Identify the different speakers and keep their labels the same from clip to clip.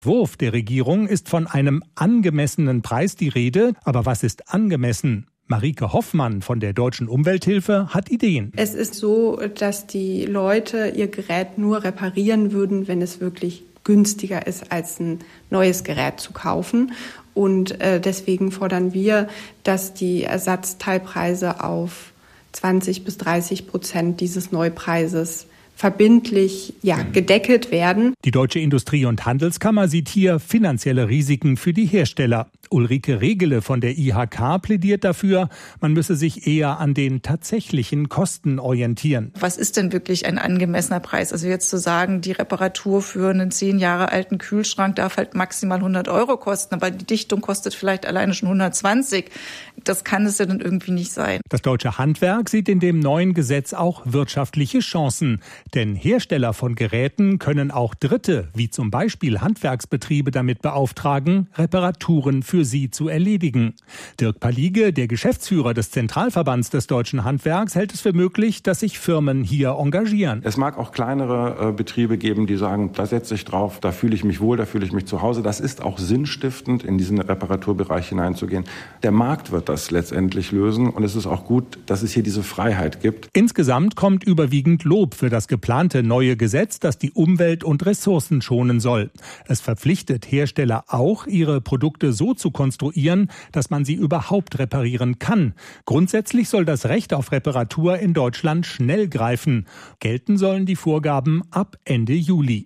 Speaker 1: Wurf der Regierung ist von einem angemessenen Preis die Rede. Aber was ist angemessen? Marike Hoffmann von der Deutschen Umwelthilfe hat Ideen.
Speaker 2: Es ist so, dass die Leute ihr Gerät nur reparieren würden, wenn es wirklich günstiger ist, als ein neues Gerät zu kaufen. Und deswegen fordern wir, dass die Ersatzteilpreise auf 20-30% dieses Neupreises verbindlich gedeckelt werden.
Speaker 1: Die Deutsche Industrie- und Handelskammer sieht hier finanzielle Risiken für die Hersteller. Ulrike Regele von der IHK plädiert dafür, man müsse sich eher an den tatsächlichen Kosten orientieren.
Speaker 3: Was ist denn wirklich ein angemessener Preis? Also jetzt zu sagen, die Reparatur für einen 10 Jahre alten Kühlschrank darf halt maximal 100 € kosten, aber die Dichtung kostet vielleicht alleine schon 120. Das kann es ja dann irgendwie nicht sein.
Speaker 1: Das deutsche Handwerk sieht in dem neuen Gesetz auch wirtschaftliche Chancen. Denn Hersteller von Geräten können auch Dritte, wie zum Beispiel Handwerksbetriebe, damit beauftragen, Reparaturen für sie zu erledigen. Dirk Palige, der Geschäftsführer des Zentralverbands des deutschen Handwerks, hält es für möglich, dass sich Firmen hier engagieren.
Speaker 4: Es mag auch kleinere Betriebe geben, die sagen, da setze ich drauf, da fühle ich mich wohl, da fühle ich mich zu Hause. Das ist auch sinnstiftend, in diesen Reparaturbereich hineinzugehen. Der Markt wird das letztendlich lösen und es ist auch gut, dass es hier diese Freiheit gibt.
Speaker 1: Insgesamt kommt überwiegend Lob für das geplante neue Gesetz, das die Umwelt und Ressourcen schonen soll. Es verpflichtet Hersteller auch, ihre Produkte so zu konstruieren, dass man sie überhaupt reparieren kann. Grundsätzlich soll das Recht auf Reparatur in Deutschland schnell greifen. Gelten sollen die Vorgaben ab Ende Juli.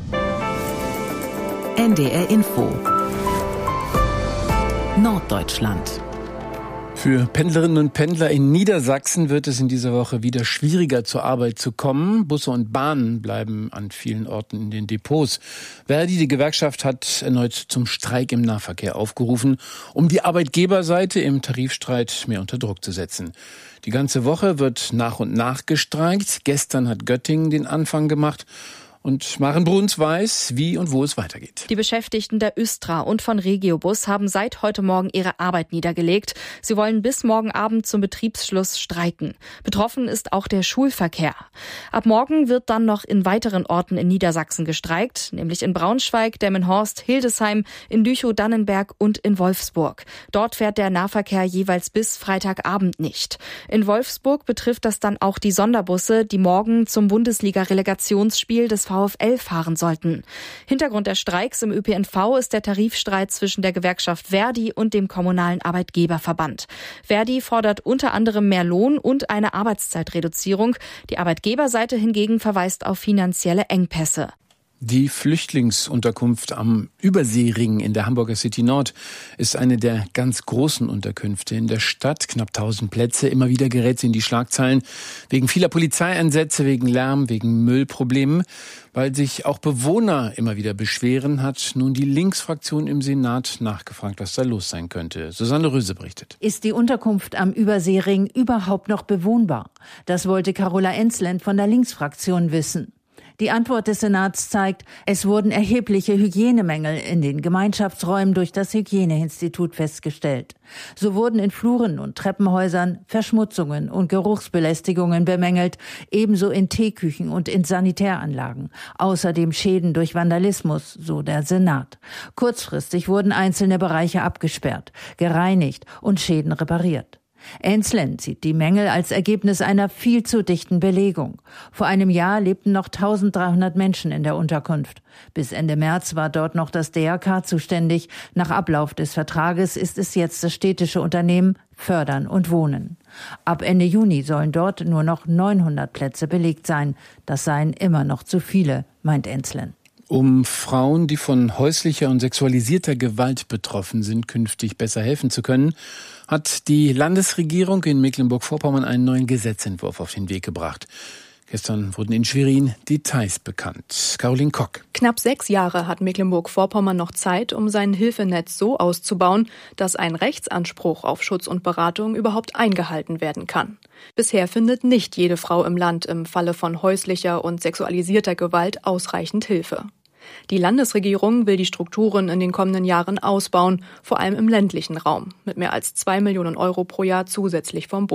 Speaker 5: NDR Info Norddeutschland.
Speaker 6: Für Pendlerinnen und Pendler in Niedersachsen wird es in dieser Woche wieder schwieriger, zur Arbeit zu kommen. Busse und Bahnen bleiben an vielen Orten in den Depots. Verdi, die Gewerkschaft, hat erneut zum Streik im Nahverkehr aufgerufen, um die Arbeitgeberseite im Tarifstreit mehr unter Druck zu setzen. Die ganze Woche wird nach und nach gestreikt. Gestern hat Göttingen den Anfang gemacht. Und Maren Bruns weiß, wie und wo es weitergeht.
Speaker 7: Die Beschäftigten der Östra und von Regiobus haben seit heute Morgen ihre Arbeit niedergelegt. Sie wollen bis morgen Abend zum Betriebsschluss streiken. Betroffen ist auch der Schulverkehr. Ab morgen wird dann noch in weiteren Orten in Niedersachsen gestreikt, nämlich in Braunschweig, Delmenhorst, Hildesheim, in Lüchow-Dannenberg und in Wolfsburg. Dort fährt der Nahverkehr jeweils bis Freitagabend nicht. In Wolfsburg betrifft das dann auch die Sonderbusse, die morgen zum Bundesliga-Relegationsspiel des VfL fahren sollten. Hintergrund der Streiks im ÖPNV ist der Tarifstreit zwischen der Gewerkschaft Verdi und dem kommunalen Arbeitgeberverband. Verdi fordert unter anderem mehr Lohn und eine Arbeitszeitreduzierung. Die Arbeitgeberseite hingegen verweist auf finanzielle Engpässe.
Speaker 6: Die Flüchtlingsunterkunft am Überseering in der Hamburger City Nord ist eine der ganz großen Unterkünfte in der Stadt. Knapp 1000 Plätze. Immer wieder gerät sie in die Schlagzeilen. Wegen vieler Polizeieinsätze, wegen Lärm, wegen Müllproblemen. Weil sich auch Bewohner immer wieder beschweren, hat nun die Linksfraktion im Senat nachgefragt, was da los sein könnte. Susanne Röse berichtet.
Speaker 8: Ist die Unterkunft am Überseering überhaupt noch bewohnbar? Das wollte Carola Ensland von der Linksfraktion wissen. Die Antwort des Senats zeigt, es wurden erhebliche Hygienemängel in den Gemeinschaftsräumen durch das Hygieneinstitut festgestellt. So wurden in Fluren und Treppenhäusern Verschmutzungen und Geruchsbelästigungen bemängelt, ebenso in Teeküchen und in Sanitäranlagen. Außerdem Schäden durch Vandalismus, so der Senat. Kurzfristig wurden einzelne Bereiche abgesperrt, gereinigt und Schäden repariert. Ensland sieht die Mängel als Ergebnis einer viel zu dichten Belegung. Vor einem Jahr lebten noch 1300 Menschen in der Unterkunft. Bis Ende März war dort noch das DRK zuständig. Nach Ablauf des Vertrages ist es jetzt das städtische Unternehmen Fördern und Wohnen. Ab Ende Juni sollen dort nur noch 900 Plätze belegt sein. Das seien immer noch zu viele, meint Ensland.
Speaker 6: Um Frauen, die von häuslicher und sexualisierter Gewalt betroffen sind, künftig besser helfen zu können, hat die Landesregierung in Mecklenburg-Vorpommern einen neuen Gesetzentwurf auf den Weg gebracht. Gestern wurden in Schwerin Details bekannt. Caroline Kock.
Speaker 9: Knapp 6 Jahre hat Mecklenburg-Vorpommern noch Zeit, um sein Hilfenetz so auszubauen, dass ein Rechtsanspruch auf Schutz und Beratung überhaupt eingehalten werden kann. Bisher findet nicht jede Frau im Land im Falle von häuslicher und sexualisierter Gewalt ausreichend Hilfe. Die Landesregierung will die Strukturen in den kommenden Jahren ausbauen, vor allem im ländlichen Raum, mit mehr als 2 Millionen € pro Jahr zusätzlich vom Bund.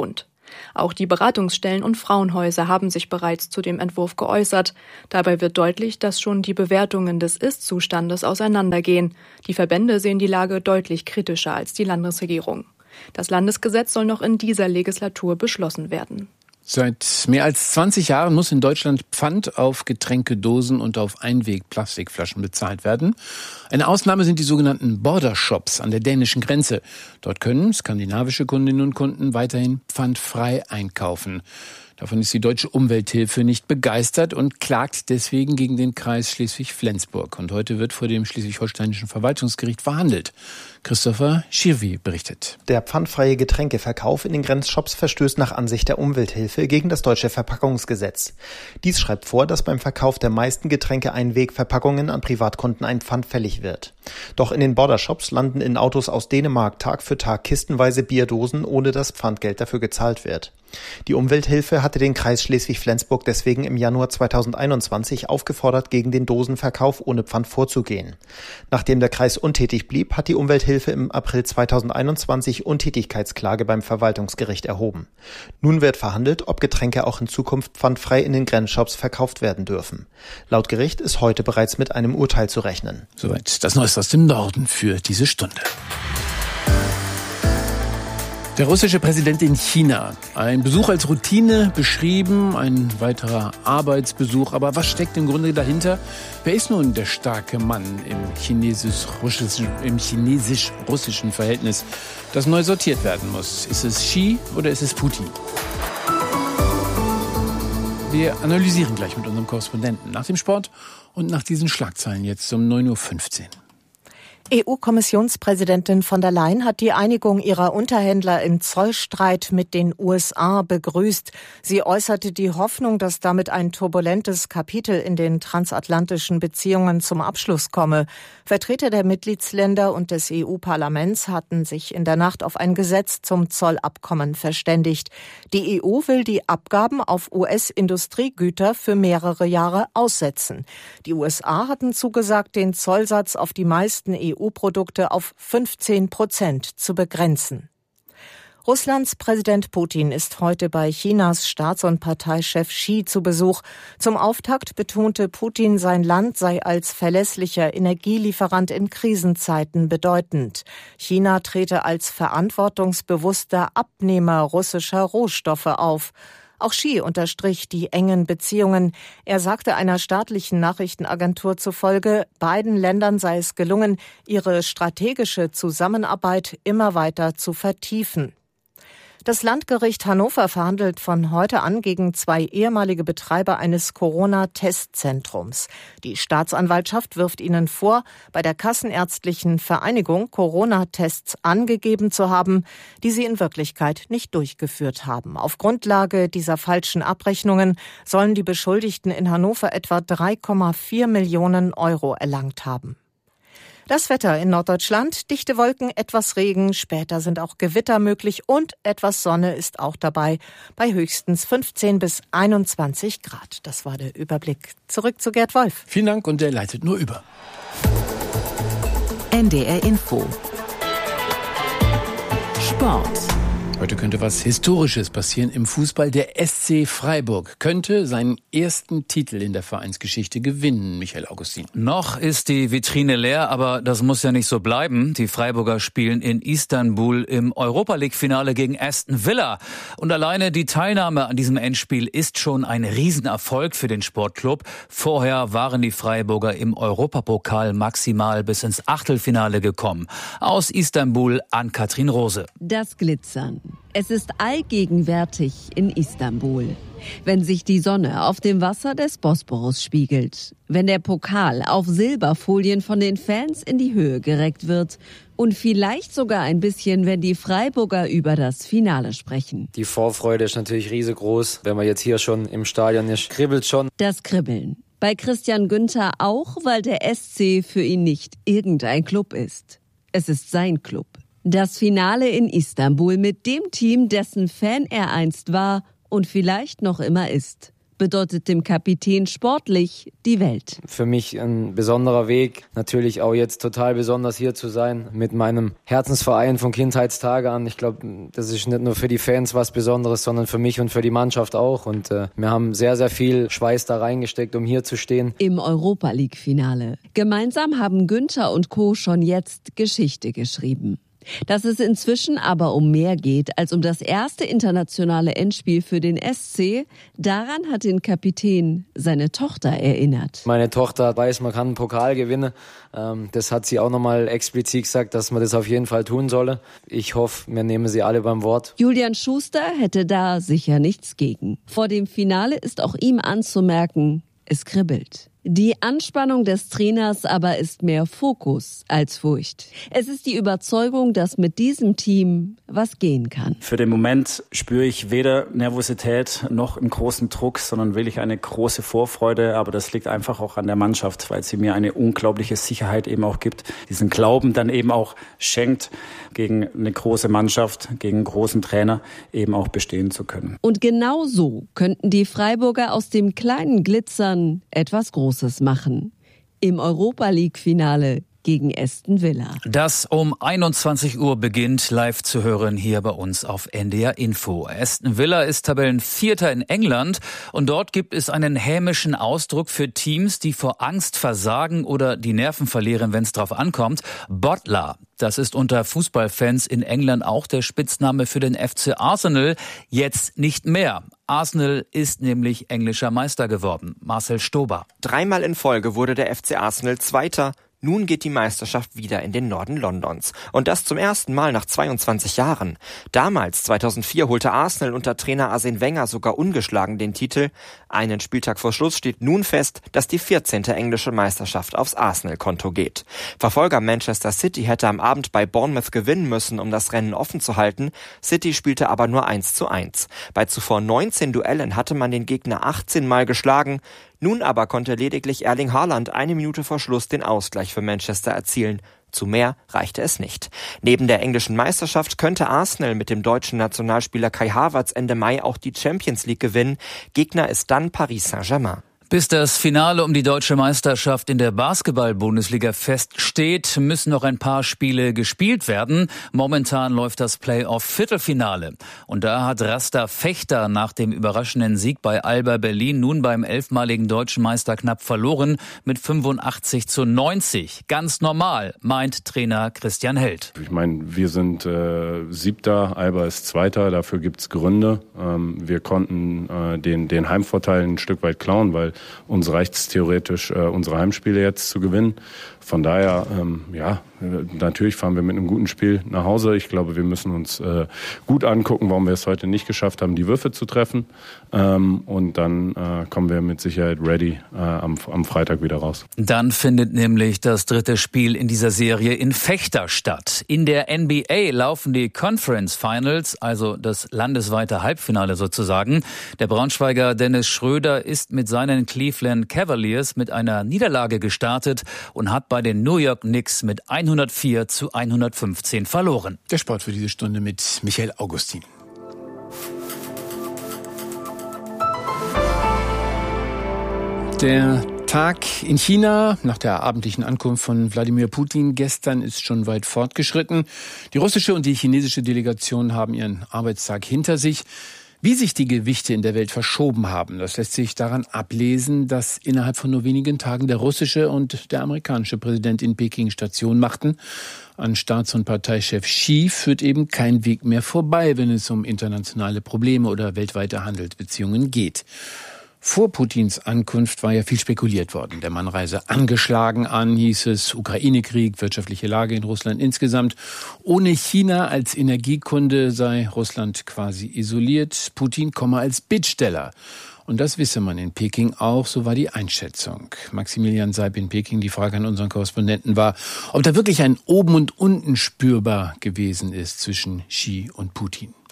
Speaker 9: Auch die Beratungsstellen und Frauenhäuser haben sich bereits zu dem Entwurf geäußert. Dabei wird deutlich, dass schon die Bewertungen des Ist-Zustandes auseinandergehen. Die Verbände sehen die Lage deutlich kritischer als die Landesregierung. Das Landesgesetz soll noch in dieser Legislatur beschlossen werden.
Speaker 6: Seit mehr als 20 Jahren muss in Deutschland Pfand auf Getränkedosen und auf Einweg-Plastikflaschen bezahlt werden. Eine Ausnahme sind die sogenannten Border Shops an der dänischen Grenze. Dort können skandinavische Kundinnen und Kunden weiterhin pfandfrei einkaufen. Davon ist die Deutsche Umwelthilfe nicht begeistert und klagt deswegen gegen den Kreis Schleswig-Flensburg. Und heute wird vor dem Schleswig-Holsteinischen Verwaltungsgericht verhandelt. Christopher Schirvi berichtet.
Speaker 10: Der pfandfreie Getränkeverkauf in den Grenzshops verstößt nach Ansicht der Umwelthilfe gegen das deutsche Verpackungsgesetz. Dies schreibt vor, dass beim Verkauf der meisten Getränke-Einwegverpackungen an Privatkunden ein Pfand fällig wird. Doch in den Bordershops landen in Autos aus Dänemark Tag für Tag kistenweise Bierdosen, ohne dass Pfandgeld dafür gezahlt wird. Die Umwelthilfe hatte den Kreis Schleswig-Flensburg deswegen im Januar 2021 aufgefordert, gegen den Dosenverkauf ohne Pfand vorzugehen. Nachdem der Kreis untätig blieb, hat die Umwelthilfe im April 2021 Untätigkeitsklage beim Verwaltungsgericht erhoben. Nun wird verhandelt, ob Getränke auch in Zukunft pfandfrei in den Grenzshops verkauft werden dürfen. Laut Gericht ist heute bereits mit einem Urteil zu rechnen.
Speaker 6: Soweit das Neueste aus dem Norden für diese Stunde. Der russische Präsident in China. Ein Besuch als Routine beschrieben, ein weiterer Arbeitsbesuch. Aber was steckt im Grunde dahinter? Wer ist nun der starke Mann im chinesisch-russischen Verhältnis, das neu sortiert werden muss? Ist es Xi oder ist es Putin? Wir analysieren gleich mit unserem Korrespondenten nach dem Sport und nach diesen Schlagzeilen jetzt um 9.15 Uhr.
Speaker 11: EU-Kommissionspräsidentin von der Leyen hat die Einigung ihrer Unterhändler im Zollstreit mit den USA begrüßt. Sie äußerte die Hoffnung, dass damit ein turbulentes Kapitel in den transatlantischen Beziehungen zum Abschluss komme. Vertreter der Mitgliedsländer und des EU-Parlaments hatten sich in der Nacht auf ein Gesetz zum Zollabkommen verständigt. Die EU will die Abgaben auf US-Industriegüter für mehrere Jahre aussetzen. Die USA hatten zugesagt, den Zollsatz auf die meisten EU-Produkte auf 15% zu begrenzen. Russlands Präsident Putin ist heute bei Chinas Staats- und Parteichef Xi zu Besuch. Zum Auftakt betonte Putin, sein Land sei als verlässlicher Energielieferant in Krisenzeiten bedeutend. China trete als verantwortungsbewusster Abnehmer russischer Rohstoffe auf. Auch Xi unterstrich die engen Beziehungen. Er sagte einer staatlichen Nachrichtenagentur zufolge, beiden Ländern sei es gelungen, ihre strategische Zusammenarbeit immer weiter zu vertiefen. Das Landgericht Hannover verhandelt von heute an gegen 2 ehemalige Betreiber eines Corona-Testzentrums. Die Staatsanwaltschaft wirft ihnen vor, bei der Kassenärztlichen Vereinigung Corona-Tests angegeben zu haben, die sie in Wirklichkeit nicht durchgeführt haben. Auf Grundlage dieser falschen Abrechnungen sollen die Beschuldigten in Hannover etwa 3,4 Millionen Euro erlangt haben. Das Wetter in Norddeutschland, dichte Wolken, etwas Regen, später sind auch Gewitter möglich und etwas Sonne ist auch dabei, bei höchstens 15 bis 21 Grad. Das war der Überblick. Zurück zu Gerd Wolf.
Speaker 6: Vielen Dank und der leitet nur über.
Speaker 5: NDR Info. Sport.
Speaker 6: Heute könnte was Historisches passieren im Fußball. Der SC Freiburg könnte seinen ersten Titel in der Vereinsgeschichte gewinnen, Michael Augustin.
Speaker 12: Noch ist die Vitrine leer, aber das muss ja nicht so bleiben. Die Freiburger spielen in Istanbul im Europa-League-Finale gegen Aston Villa. Und alleine die Teilnahme an diesem Endspiel ist schon ein Riesenerfolg für den Sportclub. Vorher waren die Freiburger im Europapokal maximal bis ins Achtelfinale gekommen. Aus Istanbul an Katrin Rose.
Speaker 13: Das Glitzern. Es ist allgegenwärtig in Istanbul. Wenn sich die Sonne auf dem Wasser des Bosporus spiegelt, wenn der Pokal auf Silberfolien von den Fans in die Höhe gereckt wird und vielleicht sogar ein bisschen, wenn die Freiburger über das Finale sprechen.
Speaker 14: Die Vorfreude ist natürlich riesengroß, wenn man jetzt hier schon im Stadion ist. Kribbelt schon.
Speaker 13: Das Kribbeln. Bei Christian Günther auch, weil der SC für ihn nicht irgendein Club ist. Es ist sein Club. Das Finale in Istanbul mit dem Team, dessen Fan er einst war und vielleicht noch immer ist. bedeutet dem Kapitän sportlich die Welt.
Speaker 14: Für mich ein besonderer Weg, natürlich auch jetzt total besonders hier zu sein, mit meinem Herzensverein von Kindheitstage an. Ich glaube, das ist nicht nur für die Fans was Besonderes, sondern für mich und für die Mannschaft auch. Und wir haben sehr, sehr viel Schweiß da reingesteckt, um hier zu stehen.
Speaker 13: Im Europa-League-Finale. Gemeinsam haben Günther und Co. schon jetzt Geschichte geschrieben. Dass es inzwischen aber um mehr geht als um das erste internationale Endspiel für den SC, daran hat den Kapitän seine Tochter erinnert.
Speaker 14: Meine Tochter weiß, man kann einen Pokal gewinnen. Das hat sie auch nochmal explizit gesagt, dass man das auf jeden Fall tun solle. Ich hoffe, wir nehmen sie alle beim Wort.
Speaker 13: Julian Schuster hätte da sicher nichts gegen. Vor dem Finale ist auch ihm anzumerken, es kribbelt. Die Anspannung des Trainers aber ist mehr Fokus als Furcht. Es ist die Überzeugung, dass mit diesem Team was gehen kann.
Speaker 15: Für den Moment spüre ich weder Nervosität noch einen großen Druck, sondern wirklich eine große Vorfreude. Aber das liegt einfach auch an der Mannschaft, weil sie mir eine unglaubliche Sicherheit eben auch gibt. Diesen Glauben dann eben auch schenkt, gegen eine große Mannschaft, gegen einen großen Trainer eben auch bestehen zu können.
Speaker 13: Und genau so könnten die Freiburger aus dem kleinen Glitzern etwas Großes machen. Im Europa-League-Finale gegen Aston Villa.
Speaker 12: Das um 21 Uhr beginnt, live zu hören hier bei uns auf NDR Info. Aston Villa ist Tabellenvierter in England und dort gibt es einen hämischen Ausdruck für Teams, die vor Angst versagen oder die Nerven verlieren, wenn es drauf ankommt. Bottler. Das ist unter Fußballfans in England auch der Spitzname für den FC Arsenal. Jetzt nicht mehr. Arsenal ist nämlich englischer Meister geworden. Marcel Stober.
Speaker 16: 3-mal in Folge wurde der FC Arsenal Zweiter. Nun geht die Meisterschaft wieder in den Norden Londons. Und das zum ersten Mal nach 22 Jahren. Damals, 2004, holte Arsenal unter Trainer Arsene Wenger sogar ungeschlagen den Titel. Einen Spieltag vor Schluss steht nun fest, dass die 14. englische Meisterschaft aufs Arsenal-Konto geht. Verfolger Manchester City hätte am Abend bei Bournemouth gewinnen müssen, um das Rennen offen zu halten. City spielte aber nur 1:1. Bei zuvor 19 Duellen hatte man den Gegner 18 Mal geschlagen. Nun aber konnte lediglich Erling Haaland 1 Minute vor Schluss den Ausgleich für Manchester erzielen. Zu mehr reichte es nicht. Neben der englischen Meisterschaft könnte Arsenal mit dem deutschen Nationalspieler Kai Havertz Ende Mai auch die Champions League gewinnen. Gegner ist dann Paris Saint-Germain.
Speaker 12: Bis das Finale um die deutsche Meisterschaft in der Basketball-Bundesliga feststeht, müssen noch ein paar Spiele gespielt werden. Momentan läuft das Play-off-Viertelfinale. Und da hat Rasta Fechter nach dem überraschenden Sieg bei Alba Berlin nun beim 11-maligen deutschen Meister knapp verloren mit 85:90. Ganz normal, meint Trainer Christian Held.
Speaker 4: Ich meine, wir sind Siebter, Alba ist Zweiter, dafür gibt's Gründe. Wir konnten den Heimvorteil ein Stück weit klauen, weil uns reicht es theoretisch, unsere Heimspiele jetzt zu gewinnen. Von daher, natürlich fahren wir mit einem guten Spiel nach Hause. Ich glaube, wir müssen uns gut angucken, warum wir es heute nicht geschafft haben, die Würfe zu treffen. Und dann kommen wir mit Sicherheit ready am Freitag wieder raus.
Speaker 12: Dann findet nämlich das dritte Spiel in dieser Serie in Fechter statt. In der NBA laufen die Conference Finals, also das landesweite Halbfinale sozusagen. Der Braunschweiger Dennis Schröder ist mit seinen Cleveland Cavaliers mit einer Niederlage gestartet und hat bei den New York Knicks mit 104:115 verloren.
Speaker 6: Der Sport für diese Stunde mit Michael Augustin. Der Tag in China nach der abendlichen Ankunft von Wladimir Putin gestern ist schon weit fortgeschritten. Die russische und die chinesische Delegation haben ihren Arbeitstag hinter sich. Wie sich die Gewichte in der Welt verschoben haben, das lässt sich daran ablesen, dass innerhalb von nur wenigen Tagen der russische und der amerikanische Präsident in Peking Station machten. An Staats- und Parteichef Xi führt eben kein Weg mehr vorbei, wenn es um internationale Probleme oder weltweite Handelsbeziehungen geht. Vor Putins Ankunft war ja viel spekuliert worden. Der Mann reise angeschlagen an, hieß es, Ukraine-Krieg, wirtschaftliche Lage in Russland insgesamt. Ohne China als Energiekunde sei Russland quasi isoliert. Putin komme als Bittsteller. Und das wisse man in Peking auch, so war die Einschätzung. Maximilian Seib in Peking, die Frage an unseren Korrespondenten war, ob da wirklich ein Oben und Unten spürbar gewesen ist zwischen Xi und Putin.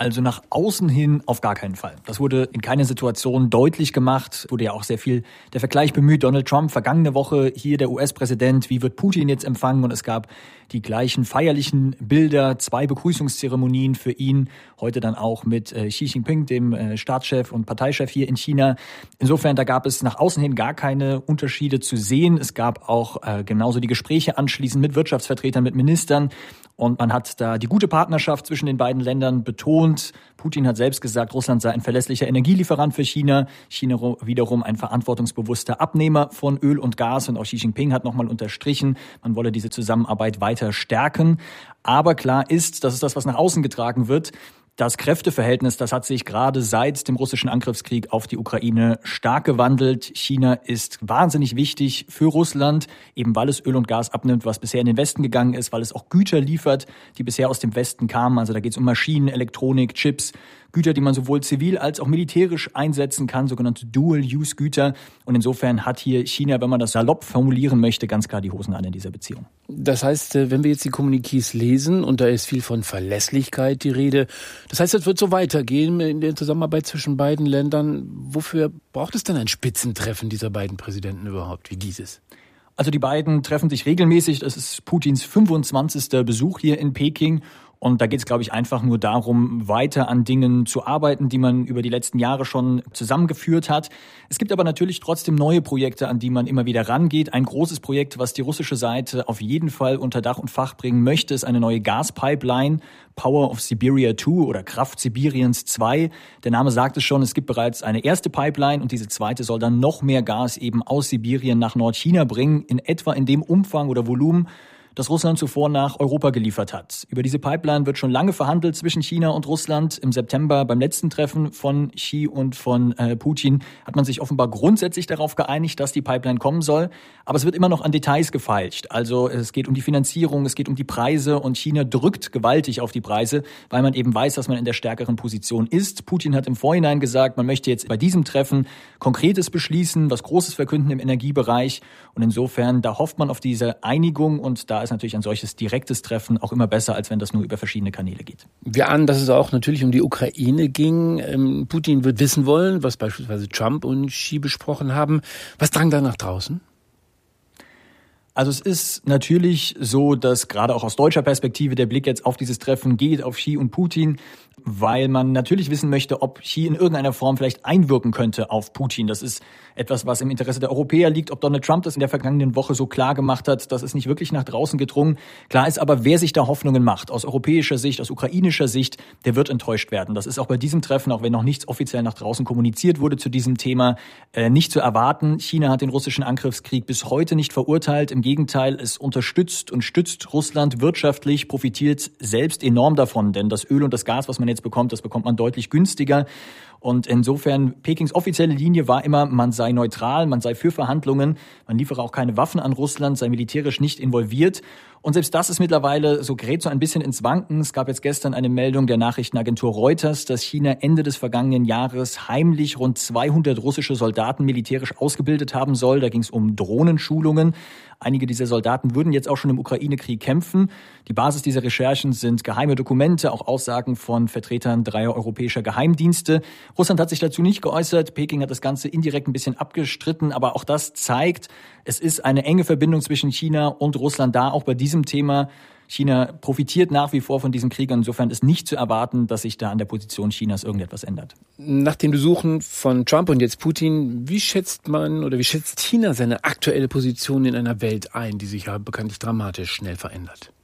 Speaker 17: Also nach außen hin auf gar keinen Fall. Das wurde in keiner Situation deutlich gemacht. Wurde ja auch sehr viel der Vergleich bemüht. Donald Trump, vergangene Woche hier der US-Präsident. Wie wird Putin jetzt empfangen? Und es gab die gleichen feierlichen Bilder, 2 Begrüßungszeremonien für ihn. Heute dann auch mit Xi Jinping, dem Staatschef und Parteichef hier in China. Insofern, da gab es nach außen hin gar keine Unterschiede zu sehen. Es gab auch genauso die Gespräche anschließend mit Wirtschaftsvertretern, mit Ministern. Und man hat da die gute Partnerschaft zwischen den beiden Ländern betont. Putin hat selbst gesagt, Russland sei ein verlässlicher Energielieferant für China. China wiederum ein verantwortungsbewusster Abnehmer von Öl und Gas. Und auch Xi Jinping hat nochmal unterstrichen, man wolle diese Zusammenarbeit weiter stärken. Aber klar ist, das ist das, was nach außen getragen wird. Das Kräfteverhältnis, das hat sich gerade seit dem russischen Angriffskrieg auf die Ukraine stark gewandelt. China ist wahnsinnig wichtig für Russland, eben weil es Öl und Gas abnimmt, was bisher in den Westen gegangen ist, weil es auch Güter liefert, die bisher aus dem Westen kamen. Also da geht es um Maschinen, Elektronik, Chips, Güter, die man sowohl zivil als auch militärisch einsetzen kann, sogenannte Dual-Use-Güter. Und insofern hat hier China, wenn man das salopp formulieren möchte, ganz klar die Hosen an in dieser Beziehung.
Speaker 6: Das heißt, wenn wir jetzt die Kommuniqués lesen, und da ist viel von Verlässlichkeit die Rede, das heißt, es wird so weitergehen in der Zusammenarbeit zwischen beiden Ländern. Wofür braucht es denn ein Spitzentreffen dieser beiden Präsidenten überhaupt, wie dieses?
Speaker 17: Also die beiden treffen sich regelmäßig. Das ist Putins 25. Besuch hier in Peking. Und da geht es, glaube ich, einfach nur darum, weiter an Dingen zu arbeiten, die man über die letzten Jahre schon zusammengeführt hat. Es gibt aber natürlich trotzdem neue Projekte, an die man immer wieder rangeht. Ein großes Projekt, was die russische Seite auf jeden Fall unter Dach und Fach bringen möchte, ist eine neue Gaspipeline, Power of Siberia 2 oder Kraft Sibiriens 2. Der Name sagt es schon, es gibt bereits eine erste Pipeline und diese zweite soll dann noch mehr Gas eben aus Sibirien nach Nordchina bringen, in etwa in dem Umfang oder Volumen, das Russland zuvor nach Europa geliefert hat. Über diese Pipeline wird schon lange verhandelt zwischen China und Russland. Im September beim letzten Treffen von Xi und von Putin hat man sich offenbar grundsätzlich darauf geeinigt, dass die Pipeline kommen soll. Aber es wird immer noch an Details gefeilscht. Also es geht um die Finanzierung, es geht um die Preise und China drückt gewaltig auf die Preise, weil man eben weiß, dass man in der stärkeren Position ist. Putin hat im Vorhinein gesagt, man möchte jetzt bei diesem Treffen Konkretes beschließen, was Großes verkünden im Energiebereich. Und insofern, da hofft man auf diese Einigung und da ist natürlich ein solches direktes Treffen auch immer besser, als wenn das nur über verschiedene Kanäle geht.
Speaker 6: Wir ahnen, dass es auch natürlich um die Ukraine ging. Putin wird wissen wollen, was beispielsweise Trump und Xi besprochen haben. Was drang da nach draußen?
Speaker 17: Also es ist natürlich so, dass gerade auch aus deutscher Perspektive der Blick jetzt auf dieses Treffen geht, auf Xi und Putin, weil man natürlich wissen möchte, ob Xi in irgendeiner Form vielleicht einwirken könnte auf Putin. Das ist etwas, was im Interesse der Europäer liegt. Ob Donald Trump das in der vergangenen Woche so klar gemacht hat, das ist nicht wirklich nach draußen gedrungen. Klar ist aber, wer sich da Hoffnungen macht, aus europäischer Sicht, aus ukrainischer Sicht, der wird enttäuscht werden. Das ist auch bei diesem Treffen, auch wenn noch nichts offiziell nach draußen kommuniziert wurde zu diesem Thema, nicht zu erwarten. China hat den russischen Angriffskrieg bis heute nicht verurteilt. Im Gegenteil, es unterstützt und stützt Russland wirtschaftlich, profitiert selbst enorm davon. Denn das Öl und das Gas, was man jetzt bekommt, das bekommt man deutlich günstiger. Und insofern, Pekings offizielle Linie war immer, man sei neutral, man sei für Verhandlungen, man liefere auch keine Waffen an Russland, sei militärisch nicht involviert. Und selbst das ist mittlerweile, so gerät so ein bisschen ins Wanken. Es gab jetzt gestern eine Meldung der Nachrichtenagentur Reuters, dass China Ende des vergangenen Jahres heimlich rund 200 russische Soldaten militärisch ausgebildet haben soll. Da ging es um Drohnenschulungen. Einige dieser Soldaten würden jetzt auch schon im Ukraine-Krieg kämpfen. Die Basis dieser Recherchen sind geheime Dokumente, auch Aussagen von Vertretern 3 europäischer Geheimdienste. Russland hat sich dazu nicht geäußert. Peking hat das Ganze indirekt ein bisschen abgestritten. Aber auch das zeigt, es ist eine enge Verbindung zwischen China und Russland da, auch bei diesem Thema. China profitiert nach wie vor von diesem Krieg. Insofern ist nicht zu erwarten, dass sich da an der Position Chinas irgendetwas ändert.
Speaker 6: Nach den Besuchen von Trump und jetzt Putin, wie schätzt China seine aktuelle Position in einer Welt ein, die sich ja bekanntlich dramatisch schnell verändert?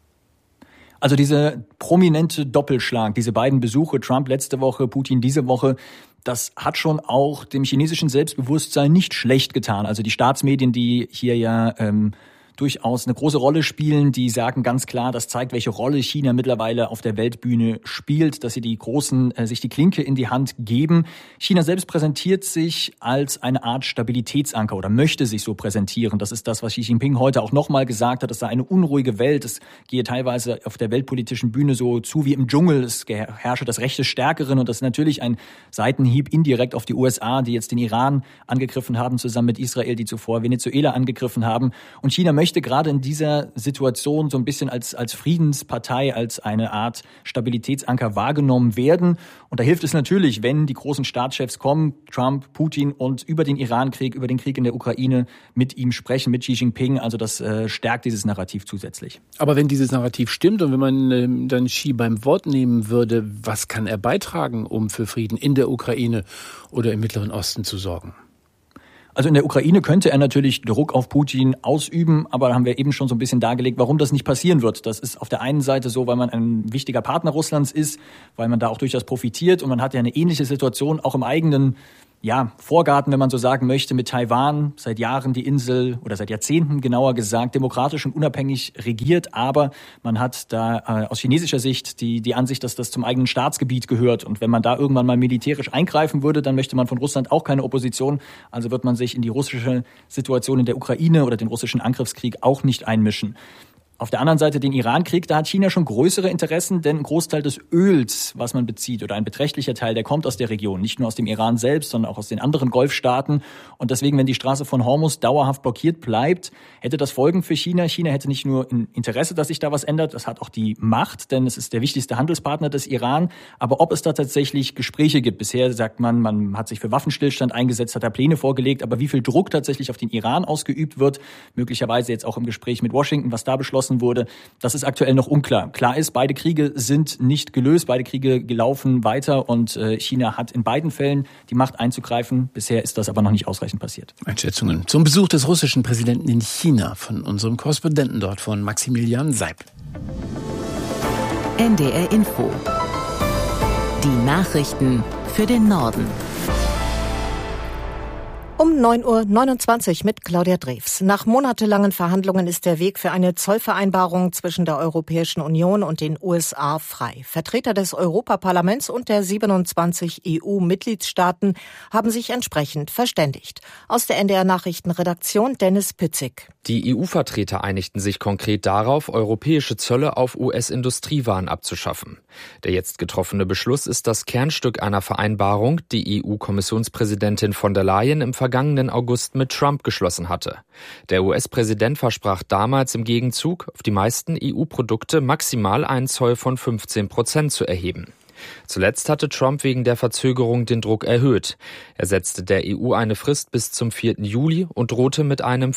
Speaker 17: Also diese prominente Doppelschlag, diese beiden Besuche, Trump letzte Woche, Putin diese Woche, das hat schon auch dem chinesischen Selbstbewusstsein nicht schlecht getan. Also die Staatsmedien, die hier ja durchaus eine große Rolle spielen, die sagen ganz klar, das zeigt, welche Rolle China mittlerweile auf der Weltbühne spielt, dass sie die Großen sich die Klinke in die Hand geben. China selbst präsentiert sich als eine Art Stabilitätsanker oder möchte sich so präsentieren. Das ist das, was Xi Jinping heute auch nochmal gesagt hat. Es sei eine unruhige Welt. Es gehe teilweise auf der weltpolitischen Bühne so zu wie im Dschungel. Es herrsche das Recht des Stärkeren und das ist natürlich ein Seitenhieb indirekt auf die USA, die jetzt den Iran angegriffen haben, zusammen mit Israel, die zuvor Venezuela angegriffen haben. Und China möchte möchte gerade in dieser Situation so ein bisschen als Friedenspartei, als eine Art Stabilitätsanker wahrgenommen werden. Und da hilft es natürlich, wenn die großen Staatschefs kommen, Trump, Putin, und über den Irankrieg, über den Krieg in der Ukraine mit ihm sprechen, mit Xi Jinping. Also das stärkt dieses Narrativ zusätzlich.
Speaker 6: Aber wenn dieses Narrativ stimmt und wenn man dann Xi beim Wort nehmen würde, was kann er beitragen, um für Frieden in der Ukraine oder im Mittleren Osten zu sorgen?
Speaker 17: Also in der Ukraine könnte er natürlich Druck auf Putin ausüben, aber da haben wir eben schon so ein bisschen dargelegt, warum das nicht passieren wird. Das ist auf der einen Seite so, weil man ein wichtiger Partner Russlands ist, weil man da auch durchaus profitiert, und man hat ja eine ähnliche Situation auch im eigenen Vorgarten, wenn man so sagen möchte, mit Taiwan. Seit Jahren die Insel, oder seit Jahrzehnten genauer gesagt, demokratisch und unabhängig regiert, aber man hat da aus chinesischer Sicht die Ansicht, dass das zum eigenen Staatsgebiet gehört. Und wenn man da irgendwann mal militärisch eingreifen würde, dann möchte man von Russland auch keine Opposition. Also wird man sich in die russische Situation in der Ukraine oder den russischen Angriffskrieg auch nicht einmischen. Auf der anderen Seite den Irankrieg, da hat China schon größere Interessen, denn ein Großteil des Öls, was man bezieht, oder ein beträchtlicher Teil, der kommt aus der Region. Nicht nur aus dem Iran selbst, sondern auch aus den anderen Golfstaaten. Und deswegen, wenn die Straße von Hormuz dauerhaft blockiert bleibt, hätte das Folgen für China. China hätte nicht nur ein Interesse, dass sich da was ändert, das hat auch die Macht, denn es ist der wichtigste Handelspartner des Iran. Aber ob es da tatsächlich Gespräche gibt, bisher sagt man hat sich für Waffenstillstand eingesetzt, hat da Pläne vorgelegt, aber wie viel Druck tatsächlich auf den Iran ausgeübt wird, möglicherweise jetzt auch im Gespräch mit Washington, was da beschlossen wurde, das ist aktuell noch unklar. Klar ist, beide Kriege sind nicht gelöst, beide Kriege laufen weiter, und China hat in beiden Fällen die Macht einzugreifen. Bisher ist das aber noch nicht ausreichend passiert.
Speaker 6: Einschätzungen zum Besuch des russischen Präsidenten in China von unserem Korrespondenten dort, von Maximilian Seib.
Speaker 5: NDR Info. Die Nachrichten für den Norden.
Speaker 11: Um 9:29 Uhr mit Claudia Drews. Nach monatelangen Verhandlungen ist der Weg für eine Zollvereinbarung zwischen der Europäischen Union und den USA frei. Vertreter des Europaparlaments und der 27 EU-Mitgliedstaaten haben sich entsprechend verständigt. Aus der NDR-Nachrichtenredaktion Dennis Pützig.
Speaker 18: Die EU-Vertreter einigten sich konkret darauf, europäische Zölle auf US-Industriewaren abzuschaffen. Der jetzt getroffene Beschluss ist das Kernstück einer Vereinbarung, die EU-Kommissionspräsidentin von der Leyen im vergangenen August mit Trump geschlossen hatte. Der US-Präsident versprach damals im Gegenzug, auf die meisten EU-Produkte maximal einen Zoll von 15% zu erheben. Zuletzt hatte Trump wegen der Verzögerung den Druck erhöht. Er setzte der EU eine Frist bis zum 4. Juli und drohte mit einem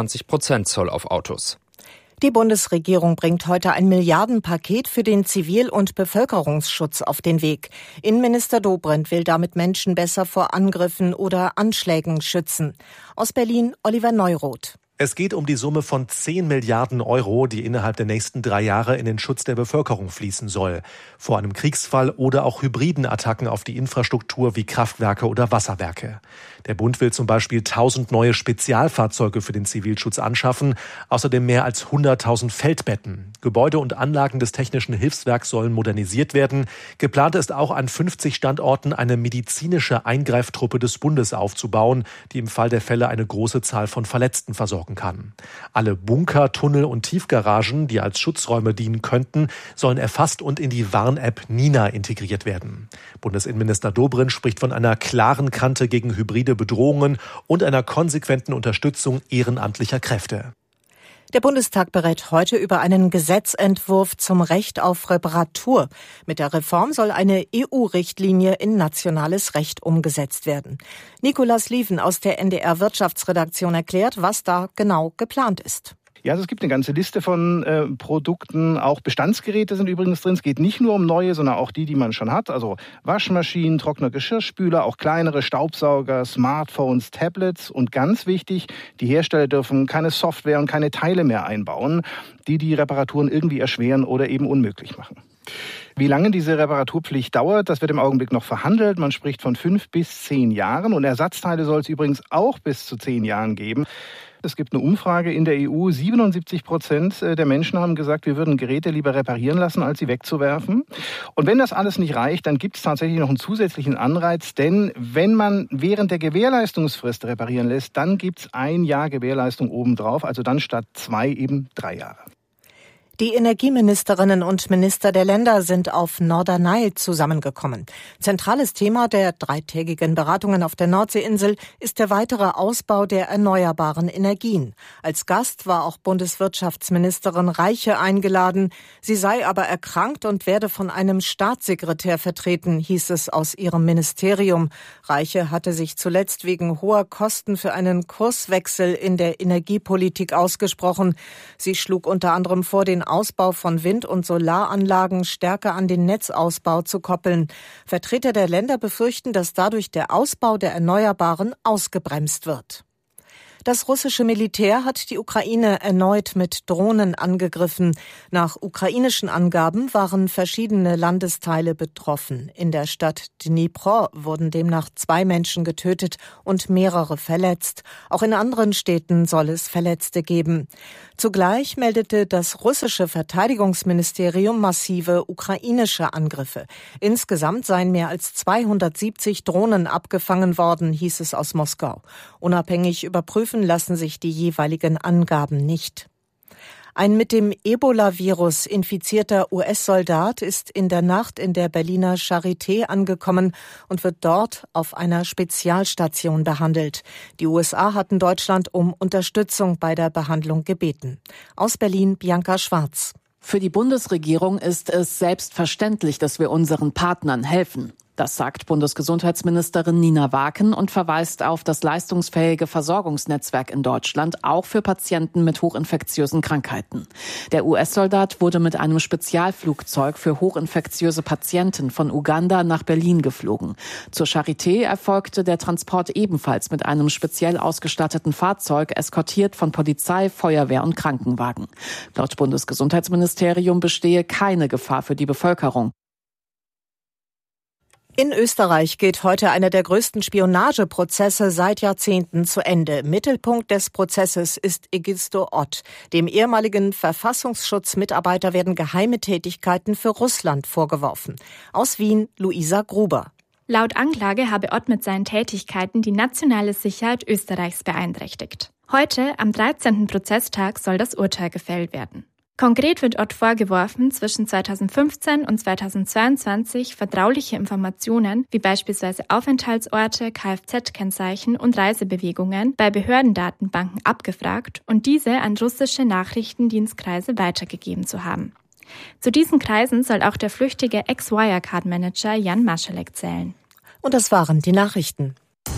Speaker 18: 25% Zoll auf Autos.
Speaker 11: Die Bundesregierung bringt heute ein Milliardenpaket für den Zivil- und Bevölkerungsschutz auf den Weg. Innenminister Dobrindt will damit Menschen besser vor Angriffen oder Anschlägen schützen. Aus Berlin Oliver Neuroth.
Speaker 19: Es geht um die Summe von 10 Milliarden Euro, die innerhalb der nächsten 3 Jahre in den Schutz der Bevölkerung fließen soll. Vor einem Kriegsfall oder auch hybriden Attacken auf die Infrastruktur wie Kraftwerke oder Wasserwerke. Der Bund will zum Beispiel 1000 neue Spezialfahrzeuge für den Zivilschutz anschaffen, außerdem mehr als 100.000 Feldbetten. Gebäude und Anlagen des Technischen Hilfswerks sollen modernisiert werden. Geplant ist auch, an 50 Standorten eine medizinische Eingreiftruppe des Bundes aufzubauen, die im Fall der Fälle eine große Zahl von Verletzten versorgen kann. Alle Bunker, Tunnel und Tiefgaragen, die als Schutzräume dienen könnten, sollen erfasst und in die Warn-App Nina integriert werden. Bundesinnenminister Dobrindt spricht von einer klaren Kante gegen hybride Bedrohungen und einer konsequenten Unterstützung ehrenamtlicher Kräfte.
Speaker 11: Der Bundestag berät heute über einen Gesetzentwurf zum Recht auf Reparatur. Mit der Reform soll eine EU-Richtlinie in nationales Recht umgesetzt werden. Nicolas Lieven aus der NDR-Wirtschaftsredaktion erklärt, was da genau geplant ist.
Speaker 20: Ja, also es gibt eine ganze Liste von Produkten, auch Bestandsgeräte sind übrigens drin. Es geht nicht nur um neue, sondern auch die man schon hat. Also Waschmaschinen, trockene Geschirrspüler, auch kleinere Staubsauger, Smartphones, Tablets. Und ganz wichtig, die Hersteller dürfen keine Software und keine Teile mehr einbauen, die Reparaturen irgendwie erschweren oder eben unmöglich machen. Wie lange diese Reparaturpflicht dauert, das wird im Augenblick noch verhandelt. Man spricht von 5 bis 10 Jahren. Und Ersatzteile soll es übrigens auch bis zu 10 Jahren geben. Es gibt eine Umfrage in der EU. 77% der Menschen haben gesagt, wir würden Geräte lieber reparieren lassen, als sie wegzuwerfen. Und wenn das alles nicht reicht, dann gibt es tatsächlich noch einen zusätzlichen Anreiz. Denn wenn man während der Gewährleistungsfrist reparieren lässt, dann gibt es 1 Jahr Gewährleistung obendrauf. Also dann statt 2 eben 3 Jahre.
Speaker 11: Die Energieministerinnen und Minister der Länder sind auf Norderney zusammengekommen. Zentrales Thema der dreitägigen Beratungen auf der Nordseeinsel ist der weitere Ausbau der erneuerbaren Energien. Als Gast war auch Bundeswirtschaftsministerin Reiche eingeladen. Sie sei aber erkrankt und werde von einem Staatssekretär vertreten, hieß es aus ihrem Ministerium. Reiche hatte sich zuletzt wegen hoher Kosten für einen Kurswechsel in der Energiepolitik ausgesprochen. Sie schlug unter anderem vor, den Ausbau von Wind- und Solaranlagen stärker an den Netzausbau zu koppeln. Vertreter der Länder befürchten, dass dadurch der Ausbau der Erneuerbaren ausgebremst wird. Das russische Militär hat die Ukraine erneut mit Drohnen angegriffen. Nach ukrainischen Angaben waren verschiedene Landesteile betroffen. In der Stadt Dnipro wurden demnach 2 Menschen getötet und mehrere verletzt. Auch in anderen Städten soll es Verletzte geben. Zugleich meldete das russische Verteidigungsministerium massive ukrainische Angriffe. Insgesamt seien mehr als 270 Drohnen abgefangen worden, hieß es aus Moskau. Unabhängig überprüfen lassen sich die jeweiligen Angaben nicht. Ein mit dem Ebola-Virus infizierter US-Soldat ist in der Nacht in der Berliner Charité angekommen und wird dort auf einer Spezialstation behandelt. Die USA hatten Deutschland um Unterstützung bei der Behandlung gebeten. Aus Berlin Bianca Schwarz.
Speaker 21: Für die Bundesregierung ist es selbstverständlich, dass wir unseren Partnern helfen. Das sagt Bundesgesundheitsministerin Nina Waken und verweist auf das leistungsfähige Versorgungsnetzwerk in Deutschland, auch für Patienten mit hochinfektiösen Krankheiten. Der US-Soldat wurde mit einem Spezialflugzeug für hochinfektiöse Patienten von Uganda nach Berlin geflogen. Zur Charité erfolgte der Transport ebenfalls mit einem speziell ausgestatteten Fahrzeug, eskortiert von Polizei, Feuerwehr und Krankenwagen. Laut Bundesgesundheitsministerium bestehe keine Gefahr für die Bevölkerung.
Speaker 11: In Österreich geht heute einer der größten Spionageprozesse seit Jahrzehnten zu Ende. Mittelpunkt des Prozesses ist Egisto Ott. Dem ehemaligen Verfassungsschutzmitarbeiter werden geheime Tätigkeiten für Russland vorgeworfen. Aus Wien, Luisa Gruber.
Speaker 22: Laut Anklage habe Ott mit seinen Tätigkeiten die nationale Sicherheit Österreichs beeinträchtigt. Heute, am 13. Prozesstag, soll das Urteil gefällt werden. Konkret wird Ott vorgeworfen, zwischen 2015 und 2022 vertrauliche Informationen wie beispielsweise Aufenthaltsorte, Kfz-Kennzeichen und Reisebewegungen bei Behördendatenbanken abgefragt und diese an russische Nachrichtendienstkreise weitergegeben zu haben. Zu diesen Kreisen soll auch der flüchtige Ex-Wirecard-Manager Jan Maschalek zählen.
Speaker 11: Und das waren die Nachrichten.